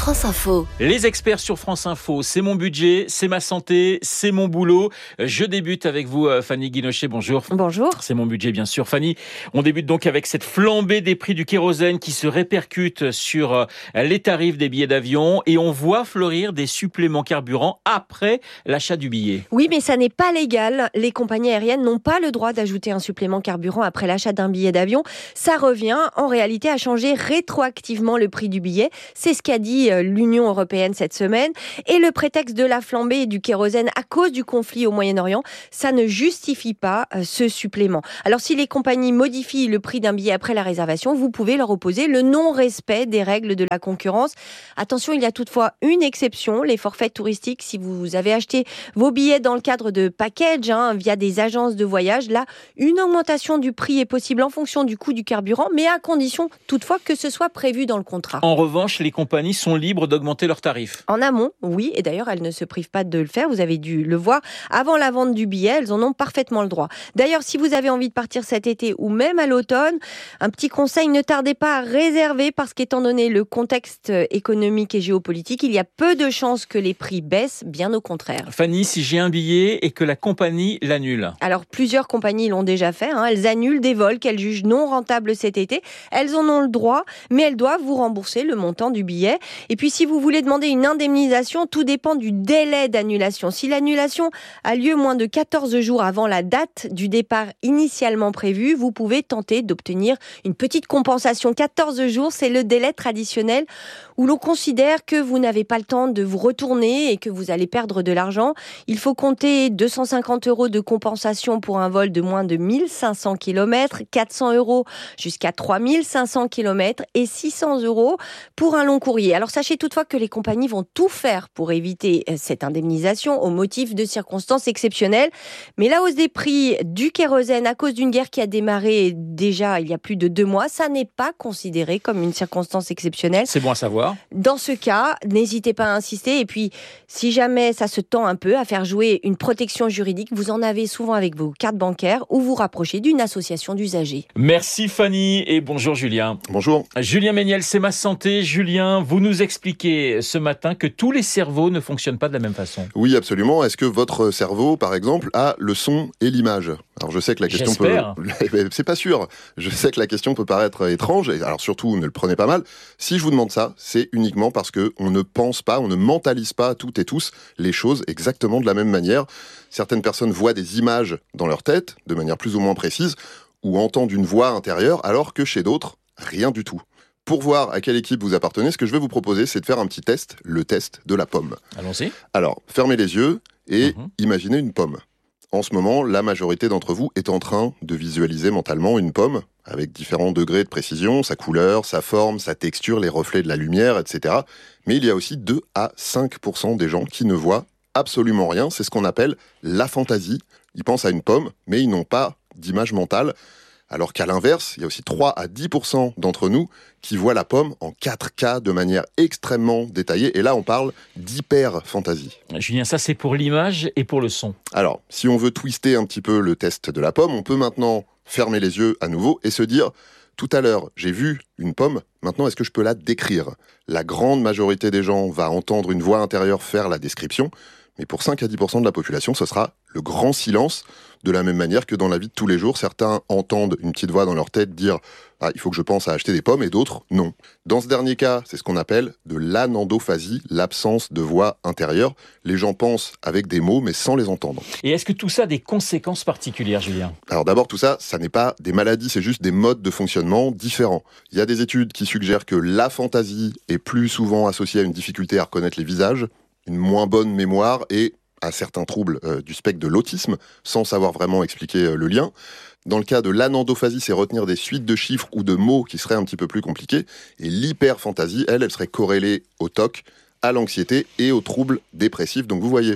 France Info. Les experts sur France Info, c'est mon budget, c'est ma santé, c'est mon boulot. Je débute avec vous, Fanny Guinochet, bonjour. Bonjour. C'est mon budget, bien sûr. Fanny, on débute donc avec cette flambée des prix du kérosène qui se répercute sur les tarifs des billets d'avion et on voit fleurir des suppléments carburant après l'achat du billet. Oui, mais ça n'est pas légal. Les compagnies aériennes n'ont pas le droit d'ajouter un supplément carburant après l'achat d'un billet d'avion. Ça revient en réalité à changer rétroactivement le prix du billet. C'est ce qu'a dit l'Union européenne cette semaine. Et le prétexte de la flambée du kérosène à cause du conflit au Moyen-Orient, ça ne justifie pas ce supplément. Alors si les compagnies modifient le prix d'un billet après la réservation, vous pouvez leur opposer le non-respect des règles de la concurrence. Attention, il y a toutefois une exception, les forfaits touristiques. Si vous avez acheté vos billets dans le cadre de package, via des agences de voyage, là, une augmentation du prix est possible en fonction du coût du carburant, mais à condition toutefois que ce soit prévu dans le contrat. En revanche, les compagnies sont libres d'augmenter leurs tarifs. En amont, oui, et d'ailleurs, elles ne se privent pas de le faire. Vous avez dû le voir. Avant la vente du billet, elles en ont parfaitement le droit. D'ailleurs, si vous avez envie de partir cet été ou même à l'automne, un petit conseil, ne tardez pas à réserver parce qu'étant donné le contexte économique et géopolitique, il y a peu de chances que les prix baissent, bien au contraire. Fanny, si j'ai un billet et que la compagnie l'annule? Alors, plusieurs compagnies l'ont déjà fait. Elles annulent des vols qu'elles jugent non rentables cet été. Elles en ont le droit, mais elles doivent vous rembourser le montant du billet. Et puis, si vous voulez demander une indemnisation, tout dépend du délai d'annulation. Si l'annulation a lieu moins de 14 jours avant la date du départ initialement prévu, vous pouvez tenter d'obtenir une petite compensation. 14 jours, c'est le délai traditionnel où l'on considère que vous n'avez pas le temps de vous retourner et que vous allez perdre de l'argent. Il faut compter 250 € de compensation pour un vol de moins de 1500 km, 400 € jusqu'à 3500 km et 600 € pour un long courrier. Alors sachez toutefois que les compagnies vont tout faire pour éviter cette indemnisation au motif de circonstances exceptionnelles. Mais la hausse des prix du kérosène à cause d'une guerre qui a démarré déjà il y a plus de 2 mois, ça n'est pas considéré comme une circonstance exceptionnelle. C'est bon à savoir. Dans ce cas, n'hésitez pas à insister. Et puis, si jamais ça se tend un peu à faire jouer une protection juridique, vous en avez souvent avec vos cartes bancaires ou vous rapprochez d'une association d'usagers. Merci Fanny et bonjour Julien. Bonjour. Julien Méniel, c'est ma santé. Julien, vous nous expliquez ce matin que tous les cerveaux ne fonctionnent pas de la même façon. Oui, absolument. Est-ce que votre cerveau, par exemple, a le son et l'image ? Alors je sais que la question c'est pas sûr. Je sais que la question peut paraître étrange. Alors surtout, ne le prenez pas mal. Si je vous demande ça, c'est uniquement parce que on ne pense pas, on ne mentalise pas toutes et tous les choses exactement de la même manière. Certaines personnes voient des images dans leur tête de manière plus ou moins précise ou entendent une voix intérieure, alors que chez d'autres, rien du tout. Pour voir à quelle équipe vous appartenez, ce que je vais vous proposer, c'est de faire un petit test, le test de la pomme. Allons-y. Alors, fermez les yeux et imaginez une pomme. En ce moment, la majorité d'entre vous est en train de visualiser mentalement une pomme avec différents degrés de précision, sa couleur, sa forme, sa texture, les reflets de la lumière, etc. Mais il y a aussi 2 à 5% des gens qui ne voient absolument rien. C'est ce qu'on appelle la fantaisie. Ils pensent à une pomme, mais ils n'ont pas d'image mentale. Alors qu'à l'inverse, il y a aussi 3 à 10% d'entre nous qui voient la pomme en 4K de manière extrêmement détaillée. Et là, on parle d'hyper-fantaisie. Julien, ça c'est pour l'image et pour le son. Alors, si on veut twister un petit peu le test de la pomme, on peut maintenant fermer les yeux à nouveau et se dire, tout à l'heure, j'ai vu une pomme, maintenant est-ce que je peux la décrire ? La grande majorité des gens va entendre une voix intérieure faire la description, mais pour 5 à 10% de la population, ce sera le grand silence. De la même manière que dans la vie de tous les jours, certains entendent une petite voix dans leur tête dire « Ah, il faut que je pense à acheter des pommes » et d'autres « Non ». Dans ce dernier cas, c'est ce qu'on appelle de l'anendophasie, l'absence de voix intérieure. Les gens pensent avec des mots, mais sans les entendre. Et est-ce que tout ça a des conséquences particulières, Julien ? Alors d'abord, tout ça, ça n'est pas des maladies, c'est juste des modes de fonctionnement différents. Il y a des études qui suggèrent que la fantaisie est plus souvent associée à une difficulté à reconnaître les visages, une moins bonne mémoire et à certains troubles du spectre de l'autisme, sans savoir vraiment expliquer le lien. Dans le cas de l'anendophasie, c'est retenir des suites de chiffres ou de mots qui seraient un petit peu plus compliqués. Et l'hyperfantaisie, elle serait corrélée au TOC, à l'anxiété et aux troubles dépressifs. Donc vous voyez,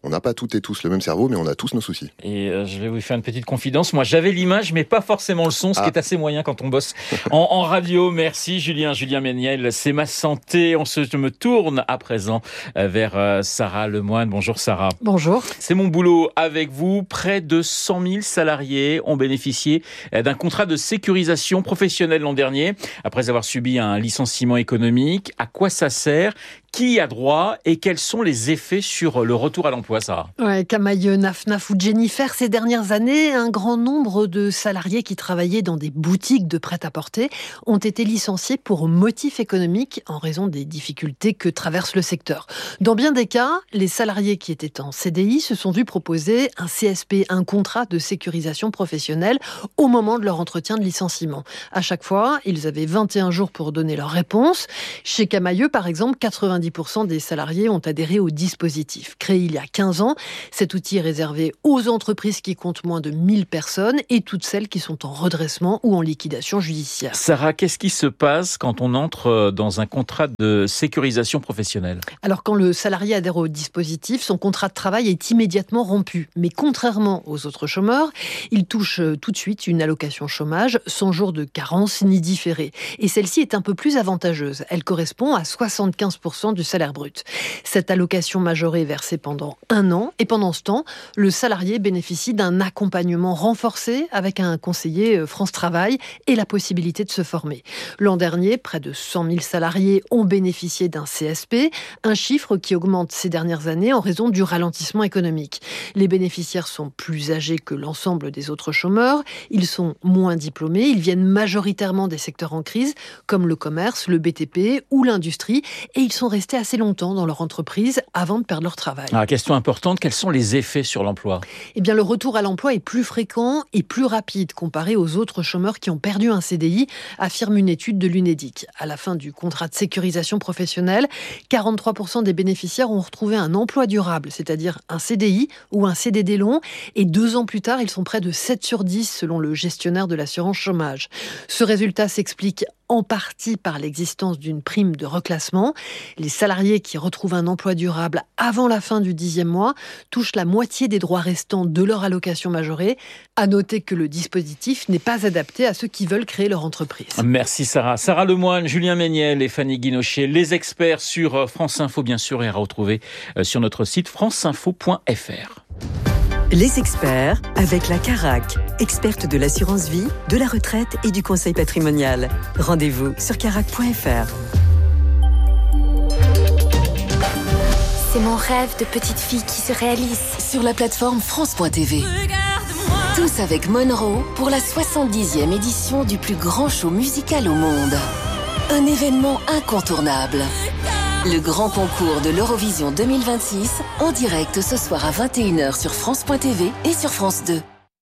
On n'a pas toutes et tous le même cerveau, mais on a tous nos soucis. Et je vais vous faire une petite confidence. Moi, j'avais l'image, mais pas forcément le son, ce qui est assez moyen quand on bosse en radio. Merci Julien Méniel. C'est ma santé. Je me tourne à présent vers Sarah Lemoine. Bonjour Sarah. Bonjour. C'est mon boulot avec vous. Près de 100 000 salariés ont bénéficié d'un contrat de sécurisation professionnelle l'an dernier, après avoir subi un licenciement économique. À quoi ça sert ? Qui y a droit et quels sont les effets sur le retour à l'emploi, Sarah ? Camaïeu, Naf ou Jennifer, ces dernières années, un grand nombre de salariés qui travaillaient dans des boutiques de prêt-à-porter ont été licenciés pour motif économique en raison des difficultés que traverse le secteur. Dans bien des cas, les salariés qui étaient en CDI se sont vus proposer un CSP, un contrat de sécurisation professionnelle, au moment de leur entretien de licenciement. À chaque fois, ils avaient 21 jours pour donner leur réponse. Chez Camaïeu, par exemple, 90% des salariés ont adhéré au dispositif. Créé il y a 15 ans, cet outil est réservé aux entreprises qui comptent moins de 1000 personnes et toutes celles qui sont en redressement ou en liquidation judiciaire. Sarah, qu'est-ce qui se passe quand on entre dans un contrat de sécurisation professionnelle ? Alors, quand le salarié adhère au dispositif, son contrat de travail est immédiatement rompu. Mais contrairement aux autres chômeurs, il touche tout de suite une allocation chômage sans jour de carence ni différé. Et celle-ci est un peu plus avantageuse. Elle correspond à 75% du salaire brut. Cette allocation majorée est versée pendant 1 an et pendant ce temps, le salarié bénéficie d'un accompagnement renforcé avec un conseiller France Travail et la possibilité de se former. L'an dernier, près de 100 000 salariés ont bénéficié d'un CSP, un chiffre qui augmente ces dernières années en raison du ralentissement économique. Les bénéficiaires sont plus âgés que l'ensemble des autres chômeurs, ils sont moins diplômés, ils viennent majoritairement des secteurs en crise comme le commerce, le BTP ou l'industrie et ils sont restés assez longtemps dans leur entreprise avant de perdre leur travail. Question importante, quels sont les effets sur l'emploi ? Eh bien, le retour à l'emploi est plus fréquent et plus rapide comparé aux autres chômeurs qui ont perdu un CDI, affirme une étude de l'UNEDIC. À la fin du contrat de sécurisation professionnelle, 43% des bénéficiaires ont retrouvé un emploi durable, c'est-à-dire un CDI ou un CDD long, et 2 ans plus tard, ils sont près de 7 sur 10 selon le gestionnaire de l'assurance chômage. Ce résultat s'explique en partie par l'existence d'une prime de reclassement. Les salariés qui retrouvent un emploi durable avant la fin du 10e mois touchent la moitié des droits restants de leur allocation majorée. À noter que le dispositif n'est pas adapté à ceux qui veulent créer leur entreprise. Merci Sarah. Sarah Lemoine, Julien Méniel et Fanny Guinochet, les experts sur France Info bien sûr et à retrouver sur notre site franceinfo.fr. Les experts avec la Carac, experte de l'assurance vie, de la retraite et du conseil patrimonial. Rendez-vous sur carac.fr. C'est mon rêve de petite fille qui se réalise. Sur la plateforme France.tv. Tous avec Monroe pour la 70e édition du plus grand show musical au monde. Un événement incontournable. Le grand concours de l'Eurovision 2026, en direct ce soir à 21h sur France.tv et sur France 2.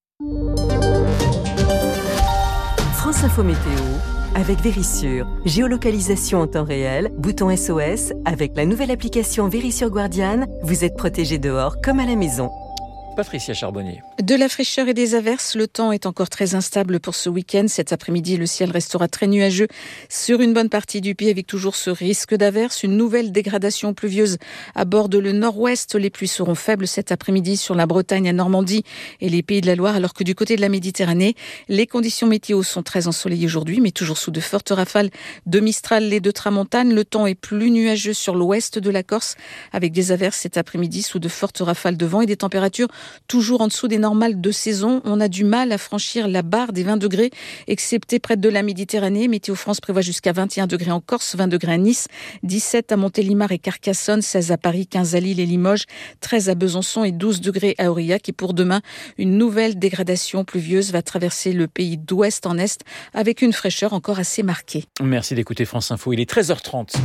France Info Météo avec Vérissure. Géolocalisation en temps réel, bouton SOS. Avec la nouvelle application Vérissure Guardian, vous êtes protégé dehors comme à la maison. Patricia Charbonnier. De la fraîcheur et des averses, le temps est encore très instable pour ce week-end. Cet après-midi, le ciel restera très nuageux sur une bonne partie du pays avec toujours ce risque d'averses. Une nouvelle dégradation pluvieuse aborde le nord-ouest. Les pluies seront faibles cet après-midi sur la Bretagne, la Normandie et les Pays de la Loire, alors que du côté de la Méditerranée, les conditions météo sont très ensoleillées aujourd'hui, mais toujours sous de fortes rafales de Mistral et de Tramontane. Le temps est plus nuageux sur l'ouest de la Corse avec des averses cet après-midi sous de fortes rafales de vent et des températures toujours en dessous des normales de saison. On a du mal à franchir la barre des 20 degrés, excepté près de la Méditerranée. Météo France prévoit jusqu'à 21 degrés en Corse, 20 degrés à Nice, 17 à Montélimar et Carcassonne, 16 à Paris, 15 à Lille et Limoges, 13 à Besançon et 12 degrés à Aurillac. Et pour demain, une nouvelle dégradation pluvieuse va traverser le pays d'ouest en est avec une fraîcheur encore assez marquée. Merci d'écouter France Info. Il est 13h30.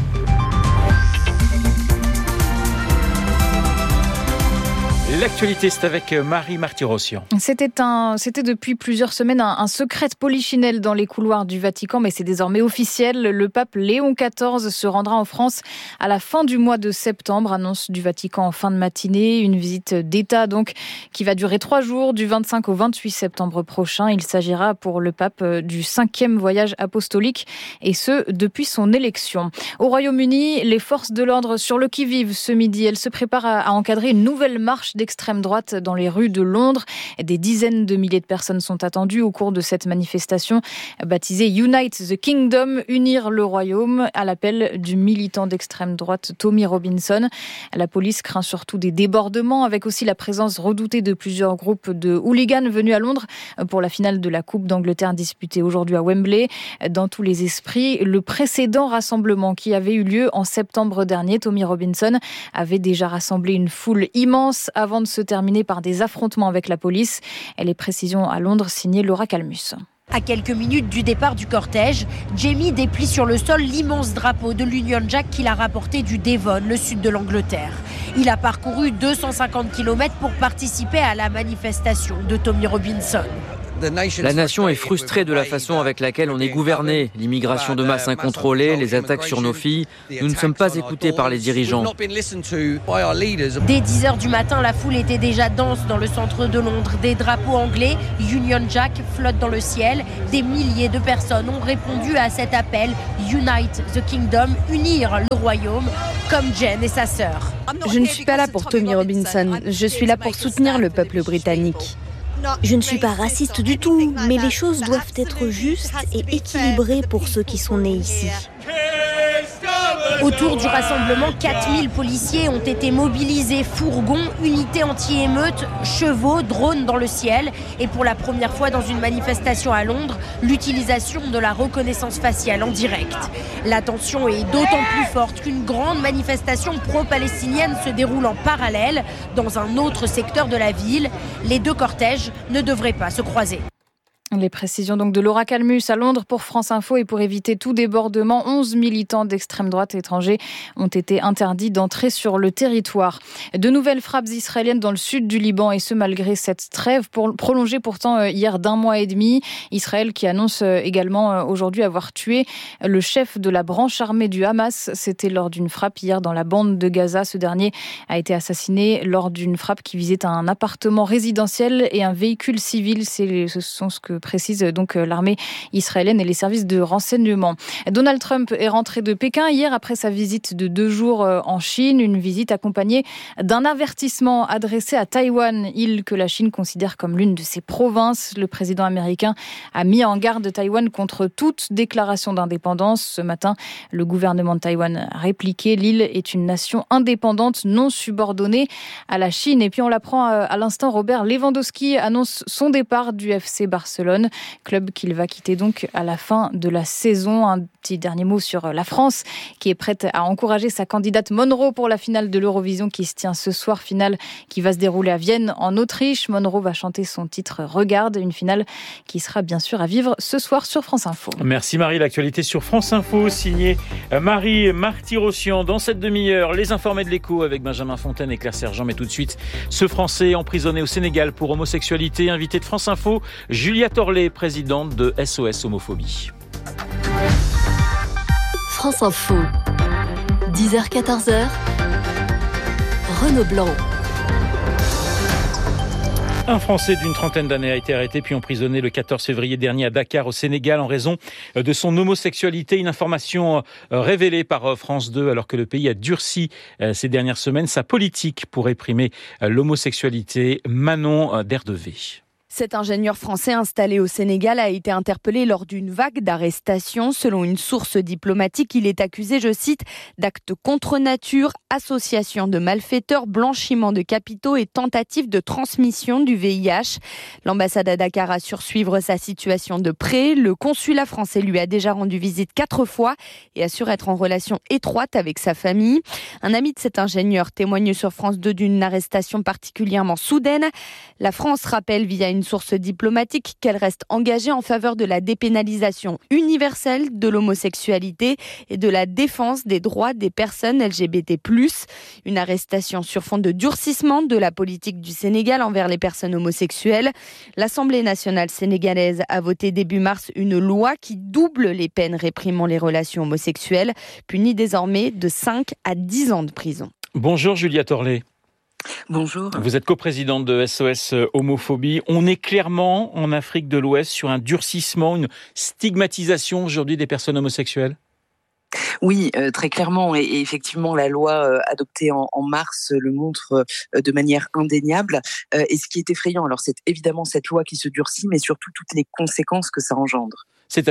L'actualité, c'est avec Marie Martirossian. C'était depuis plusieurs semaines un secret de polichinelle dans les couloirs du Vatican, mais c'est désormais officiel. Le pape Léon XIV se rendra en France à la fin du mois de septembre, annonce du Vatican en fin de matinée. Une visite d'État donc qui va durer 3 jours, du 25 au 28 septembre prochain. Il s'agira pour le pape du 5e voyage apostolique, et ce depuis son élection. Au Royaume-Uni, les forces de l'ordre sur le qui-vive ce midi. Elles se préparent à encadrer une nouvelle marche d'extrême droite dans les rues de Londres. Des dizaines de milliers de personnes sont attendues au cours de cette manifestation baptisée Unite the Kingdom, unir le royaume, à l'appel du militant d'extrême droite Tommy Robinson. La police craint surtout des débordements, avec aussi la présence redoutée de plusieurs groupes de hooligans venus à Londres pour la finale de la Coupe d'Angleterre disputée aujourd'hui à Wembley. Dans tous les esprits, le précédent rassemblement qui avait eu lieu en septembre dernier, Tommy Robinson avait déjà rassemblé une foule immense avant de se terminer par des affrontements avec la police. Et les précisions à Londres, signées Laura Calmus. À quelques minutes du départ du cortège, Jamie déplie sur le sol l'immense drapeau de l'Union Jack qu'il a rapporté du Devon, le sud de l'Angleterre. Il a parcouru 250 km pour participer à la manifestation de Tommy Robinson. La nation est frustrée de la façon avec laquelle on est gouverné. L'immigration de masse incontrôlée, les attaques sur nos filles. Nous ne sommes pas écoutés par les dirigeants. Dès 10h du matin, la foule était déjà dense dans le centre de Londres. Des drapeaux anglais, Union Jack, flottent dans le ciel. Des milliers de personnes ont répondu à cet appel. Unite the Kingdom, unir le royaume, comme Jen et sa sœur. Je ne suis pas là pour Tommy Robinson. Je suis là pour soutenir le peuple britannique. Je ne suis pas raciste du tout, mais les choses doivent être justes et équilibrées pour ceux qui sont nés ici. Autour du rassemblement, 4000 policiers ont été mobilisés, fourgons, unités anti-émeutes, chevaux, drones dans le ciel. Et pour la première fois dans une manifestation à Londres, l'utilisation de la reconnaissance faciale en direct. La tension est d'autant plus forte qu'une grande manifestation pro-palestinienne se déroule en parallèle dans un autre secteur de la ville. Les deux cortèges ne devraient pas se croiser. Les précisions donc de Laura Calmus à Londres pour France Info. Et pour éviter tout débordement, 11 militants d'extrême droite étrangers ont été interdits d'entrer sur le territoire. De nouvelles frappes israéliennes dans le sud du Liban, et ce malgré cette trêve prolongée pourtant hier d'1 mois et demi. Israël qui annonce également aujourd'hui avoir tué le chef de la branche armée du Hamas. C'était lors d'une frappe hier dans la bande de Gaza. Ce dernier a été assassiné lors d'une frappe qui visait un appartement résidentiel et un véhicule civil. Ce sont ce que précise donc l'armée israélienne et les services de renseignement. Donald Trump est rentré de Pékin hier après sa visite de 2 jours en Chine, une visite accompagnée d'un avertissement adressé à Taïwan, île que la Chine considère comme l'une de ses provinces. Le président américain a mis en garde Taïwan contre toute déclaration d'indépendance. Ce matin, le gouvernement de Taïwan a répliqué: l'île est une nation indépendante non subordonnée à la Chine. Et puis on l'apprend à l'instant, Robert Lewandowski annonce son départ du FC Barcelone, club qu'il va quitter donc à la fin de la saison. Un petit dernier mot sur la France qui est prête à encourager sa candidate Monroe pour la finale de l'Eurovision qui se tient ce soir, finale qui va se dérouler à Vienne en Autriche. Monroe va chanter son titre Regarde, une finale qui sera bien sûr à vivre ce soir sur France Info. Merci Marie, l'actualité sur France Info signée Marie Martirossian. Dans cette demi-heure, les informés de l'Écho avec Benjamin Fontaine et Claire Sergent. Mais tout de suite, ce Français emprisonné au Sénégal pour homosexualité, invité de France Info, Julia Torlet, présidente de SOS Homophobie. France Info, 10h-14h, Renaud Blanc. Un Français d'une trentaine d'années a été arrêté puis emprisonné le 14 février dernier à Dakar, au Sénégal, en raison de son homosexualité. Une information révélée par France 2, alors que le pays a durci ces dernières semaines sa politique pour réprimer l'homosexualité. Manon Derdevé. Cet ingénieur français installé au Sénégal a été interpellé lors d'une vague d'arrestations. Selon une source diplomatique, il est accusé, je cite, d'actes contre nature, association de malfaiteurs, blanchiment de capitaux et tentative de transmission du VIH. L'ambassade à Dakar assure suivre sa situation de près. Le consulat français lui a déjà rendu visite 4 fois et assure être en relation étroite avec sa famille. Un ami de cet ingénieur témoigne sur France 2 d'une arrestation particulièrement soudaine. La France rappelle via une une source diplomatique qu'elle reste engagée en faveur de la dépénalisation universelle de l'homosexualité et de la défense des droits des personnes LGBT+. Une arrestation sur fond de durcissement de la politique du Sénégal envers les personnes homosexuelles. L'Assemblée nationale sénégalaise a voté début mars une loi qui double les peines réprimant les relations homosexuelles, punies désormais de 5 à 10 ans de prison. Bonjour Julia Torlet. Bonjour. Vous êtes coprésidente de SOS Homophobie. On est clairement en Afrique de l'Ouest sur un durcissement, une stigmatisation aujourd'hui des personnes homosexuelles ? Oui, très clairement. Et effectivement, la loi adoptée en mars le montre de manière indéniable. Et ce qui est effrayant, alors c'est évidemment cette loi qui se durcit, mais surtout toutes les conséquences que ça engendre.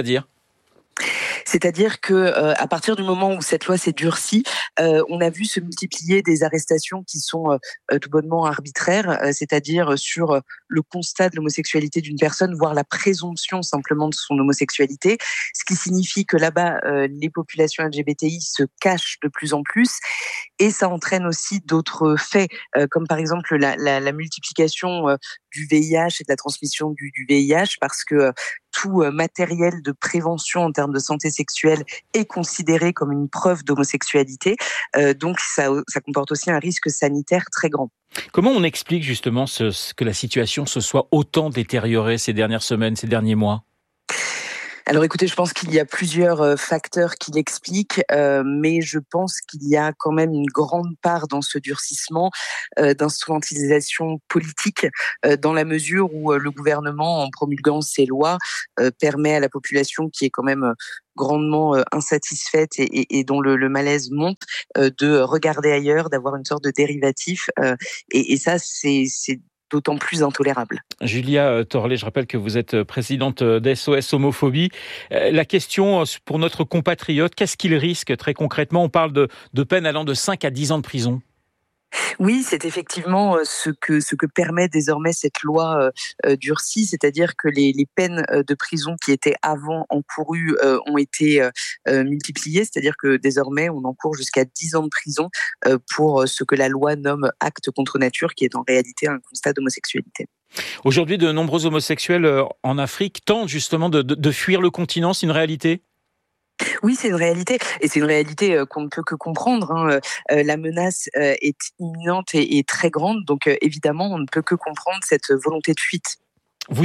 C'est-à-dire que à partir du moment où cette loi s'est durcie, on a vu se multiplier des arrestations qui sont tout bonnement arbitraires, c'est-à-dire sur le constat de l'homosexualité d'une personne, voire la présomption simplement de son homosexualité, ce qui signifie que là-bas, les populations LGBTI se cachent de plus en plus, et ça entraîne aussi d'autres faits, comme par exemple la multiplication du VIH et de la transmission du VIH, parce que tout matériel de prévention en termes de santé sexuelle est considéré comme une preuve d'homosexualité. Donc ça comporte aussi un risque sanitaire très grand. Comment on explique justement que la situation se soit autant détériorée ces dernières semaines, ces derniers mois ? Alors écoutez, je pense qu'il y a plusieurs facteurs qui l'expliquent, mais je pense qu'il y a quand même une grande part dans ce durcissement d'instrumentalisation politique, dans la mesure où le gouvernement, en promulguant ces lois, permet à la population qui est quand même grandement insatisfaite et dont le malaise monte, de regarder ailleurs, d'avoir une sorte de dérivatif, et ça c'est d'autant plus intolérable. Julia Torlet, je rappelle que vous êtes présidente d'SOS Homophobie. La question pour notre compatriote, qu'est-ce qu'il risque très concrètement ? On parle de peines allant de 5 à 10 ans de prison. Oui, c'est effectivement ce que permet désormais cette loi durcie, c'est-à-dire que les peines de prison qui étaient avant encourues ont été multipliées, c'est-à-dire que désormais on encourt jusqu'à 10 ans de prison pour ce que la loi nomme acte contre nature, qui est en réalité un constat d'homosexualité. Aujourd'hui, de nombreux homosexuels en Afrique tentent justement de fuir le continent, c'est une réalité ? Oui, c'est une réalité, et c'est une réalité qu'on ne peut que comprendre. La menace est imminente et très grande, donc évidemment, on ne peut que comprendre cette volonté de fuite. Vous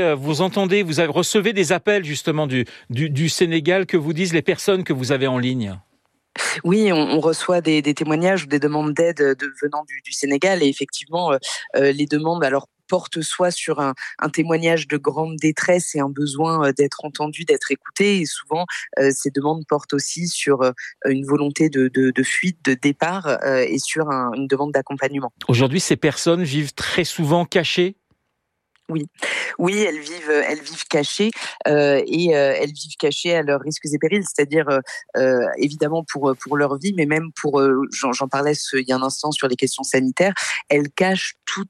recevez des appels justement du Sénégal, que vous disent les personnes que vous avez en ligne ? Oui, on reçoit des témoignages ou des demandes d'aide venant du Sénégal, et effectivement, les demandes portent soit sur un témoignage de grande détresse et un besoin d'être entendu, d'être écouté, et souvent ces demandes portent aussi sur une volonté de fuite, de départ, et sur une demande d'accompagnement. Aujourd'hui, ces personnes vivent très souvent cachées ? Oui, elles vivent cachées, et elles vivent cachées à leurs risques et périls, c'est-à-dire évidemment pour leur vie, mais même pour, j'en parlais il y a un instant sur les questions sanitaires, elles cachent tout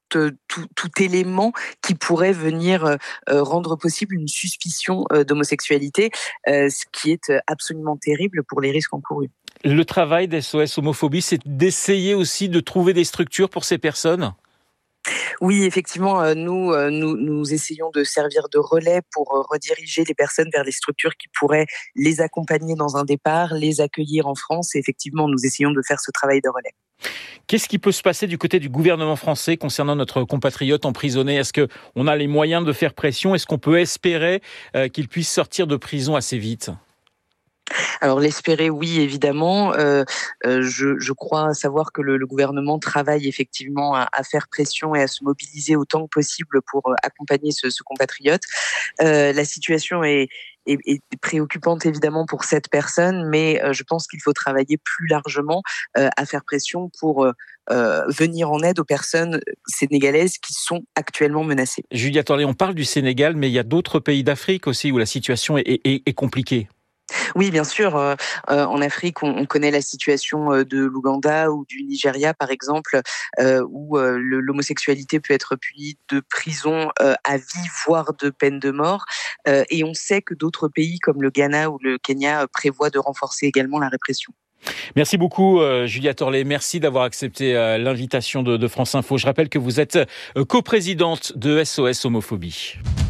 élément qui pourrait venir rendre possible une suspicion d'homosexualité, ce qui est absolument terrible pour les risques encourus. Le travail d'SOS Homophobie, c'est d'essayer aussi de trouver des structures pour ces personnes ? Oui, effectivement, nous essayons de servir de relais pour rediriger les personnes vers les structures qui pourraient les accompagner dans un départ, les accueillir en France, et effectivement, nous essayons de faire ce travail de relais. Qu'est-ce qui peut se passer du côté du gouvernement français concernant notre compatriote emprisonné ? Est-ce qu'on a les moyens de faire pression ? Est-ce qu'on peut espérer qu'il puisse sortir de prison assez vite ? Alors l'espérer, oui, évidemment. Je crois savoir que le gouvernement travaille effectivement à faire pression et à se mobiliser autant que possible pour accompagner ce compatriote. La situation est préoccupante évidemment pour cette personne, mais je pense qu'il faut travailler plus largement à faire pression pour venir en aide aux personnes sénégalaises qui sont actuellement menacées. Julia Torlet, on parle du Sénégal, mais il y a d'autres pays d'Afrique aussi où la situation est compliquée. Oui, bien sûr. En Afrique, on connaît la situation de l'Ouganda ou du Nigeria, par exemple, où l'homosexualité peut être punie de prison à vie, voire de peine de mort. Et on sait que d'autres pays, comme le Ghana ou le Kenya, prévoient de renforcer également la répression. Merci beaucoup Julia Torlet, merci d'avoir accepté l'invitation de France Info. Je rappelle que vous êtes coprésidente de SOS Homophobie.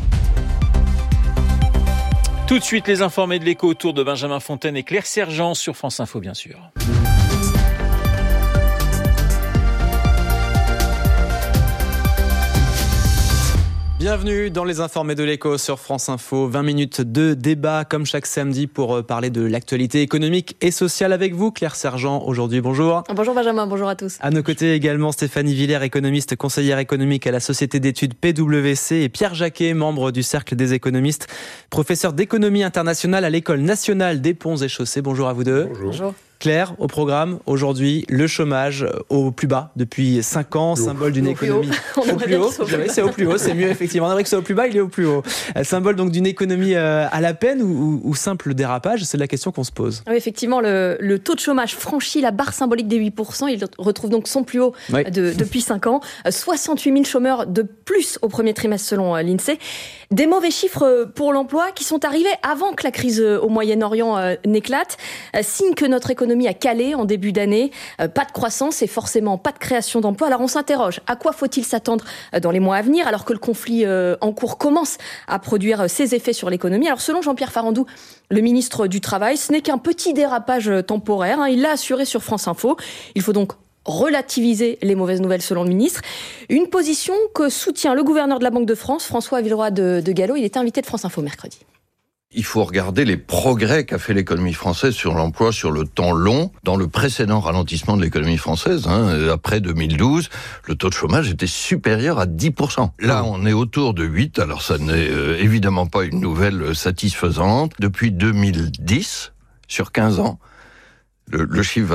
Tout de suite, les informés de l'écho autour de Benjamin Fontaine et Claire Sergent sur France Info, bien sûr. Bienvenue dans les informés de l'écho sur France Info. 20 minutes de débat comme chaque samedi pour parler de l'actualité économique et sociale avec vous. Claire Sergent, aujourd'hui, bonjour. Bonjour Benjamin, bonjour à tous. À nos côtés également Stéphanie Villers, économiste, conseillère économique à la société d'études PwC, et Pierre Jacquet, membre du Cercle des économistes, professeur d'économie internationale à l'École nationale des ponts et chaussées. Bonjour à vous deux. Bonjour. Claire, au programme, aujourd'hui, le chômage au plus bas depuis 5 ans, symbole d'une économie... Au plus haut, c'est au plus haut, c'est mieux effectivement. On aimerait que c'est au plus bas, il est au plus haut. Symbole donc d'une économie à la peine ou simple dérapage, c'est la question qu'on se pose. Oui, effectivement, le taux de chômage franchit la barre symbolique des 8%, il retrouve donc son plus haut depuis 5 ans. 68 000 chômeurs de plus au premier trimestre selon l'INSEE. Des mauvais chiffres pour l'emploi qui sont arrivés avant que la crise au Moyen-Orient n'éclate. Signe que notre économie a calé en début d'année. Pas de croissance et forcément pas de création d'emplois. Alors on s'interroge, à quoi faut-il s'attendre dans les mois à venir alors que le conflit en cours commence à produire ses effets sur l'économie? Alors selon Jean-Pierre Farandou, le ministre du Travail, ce n'est qu'un petit dérapage temporaire. Il l'a assuré sur France Info. Il faut donc relativiser les mauvaises nouvelles selon le ministre. Une position que soutient le gouverneur de la Banque de France, François Villeroy de Galhau. Il était invité de France Info mercredi. Il faut regarder les progrès qu'a fait l'économie française sur l'emploi sur le temps long. Dans le précédent ralentissement de l'économie française, après 2012, le taux de chômage était supérieur à 10%. Là, on est autour de 8%, alors ça n'est évidemment pas une nouvelle satisfaisante. Depuis 2010, sur 15 ans, le chiffre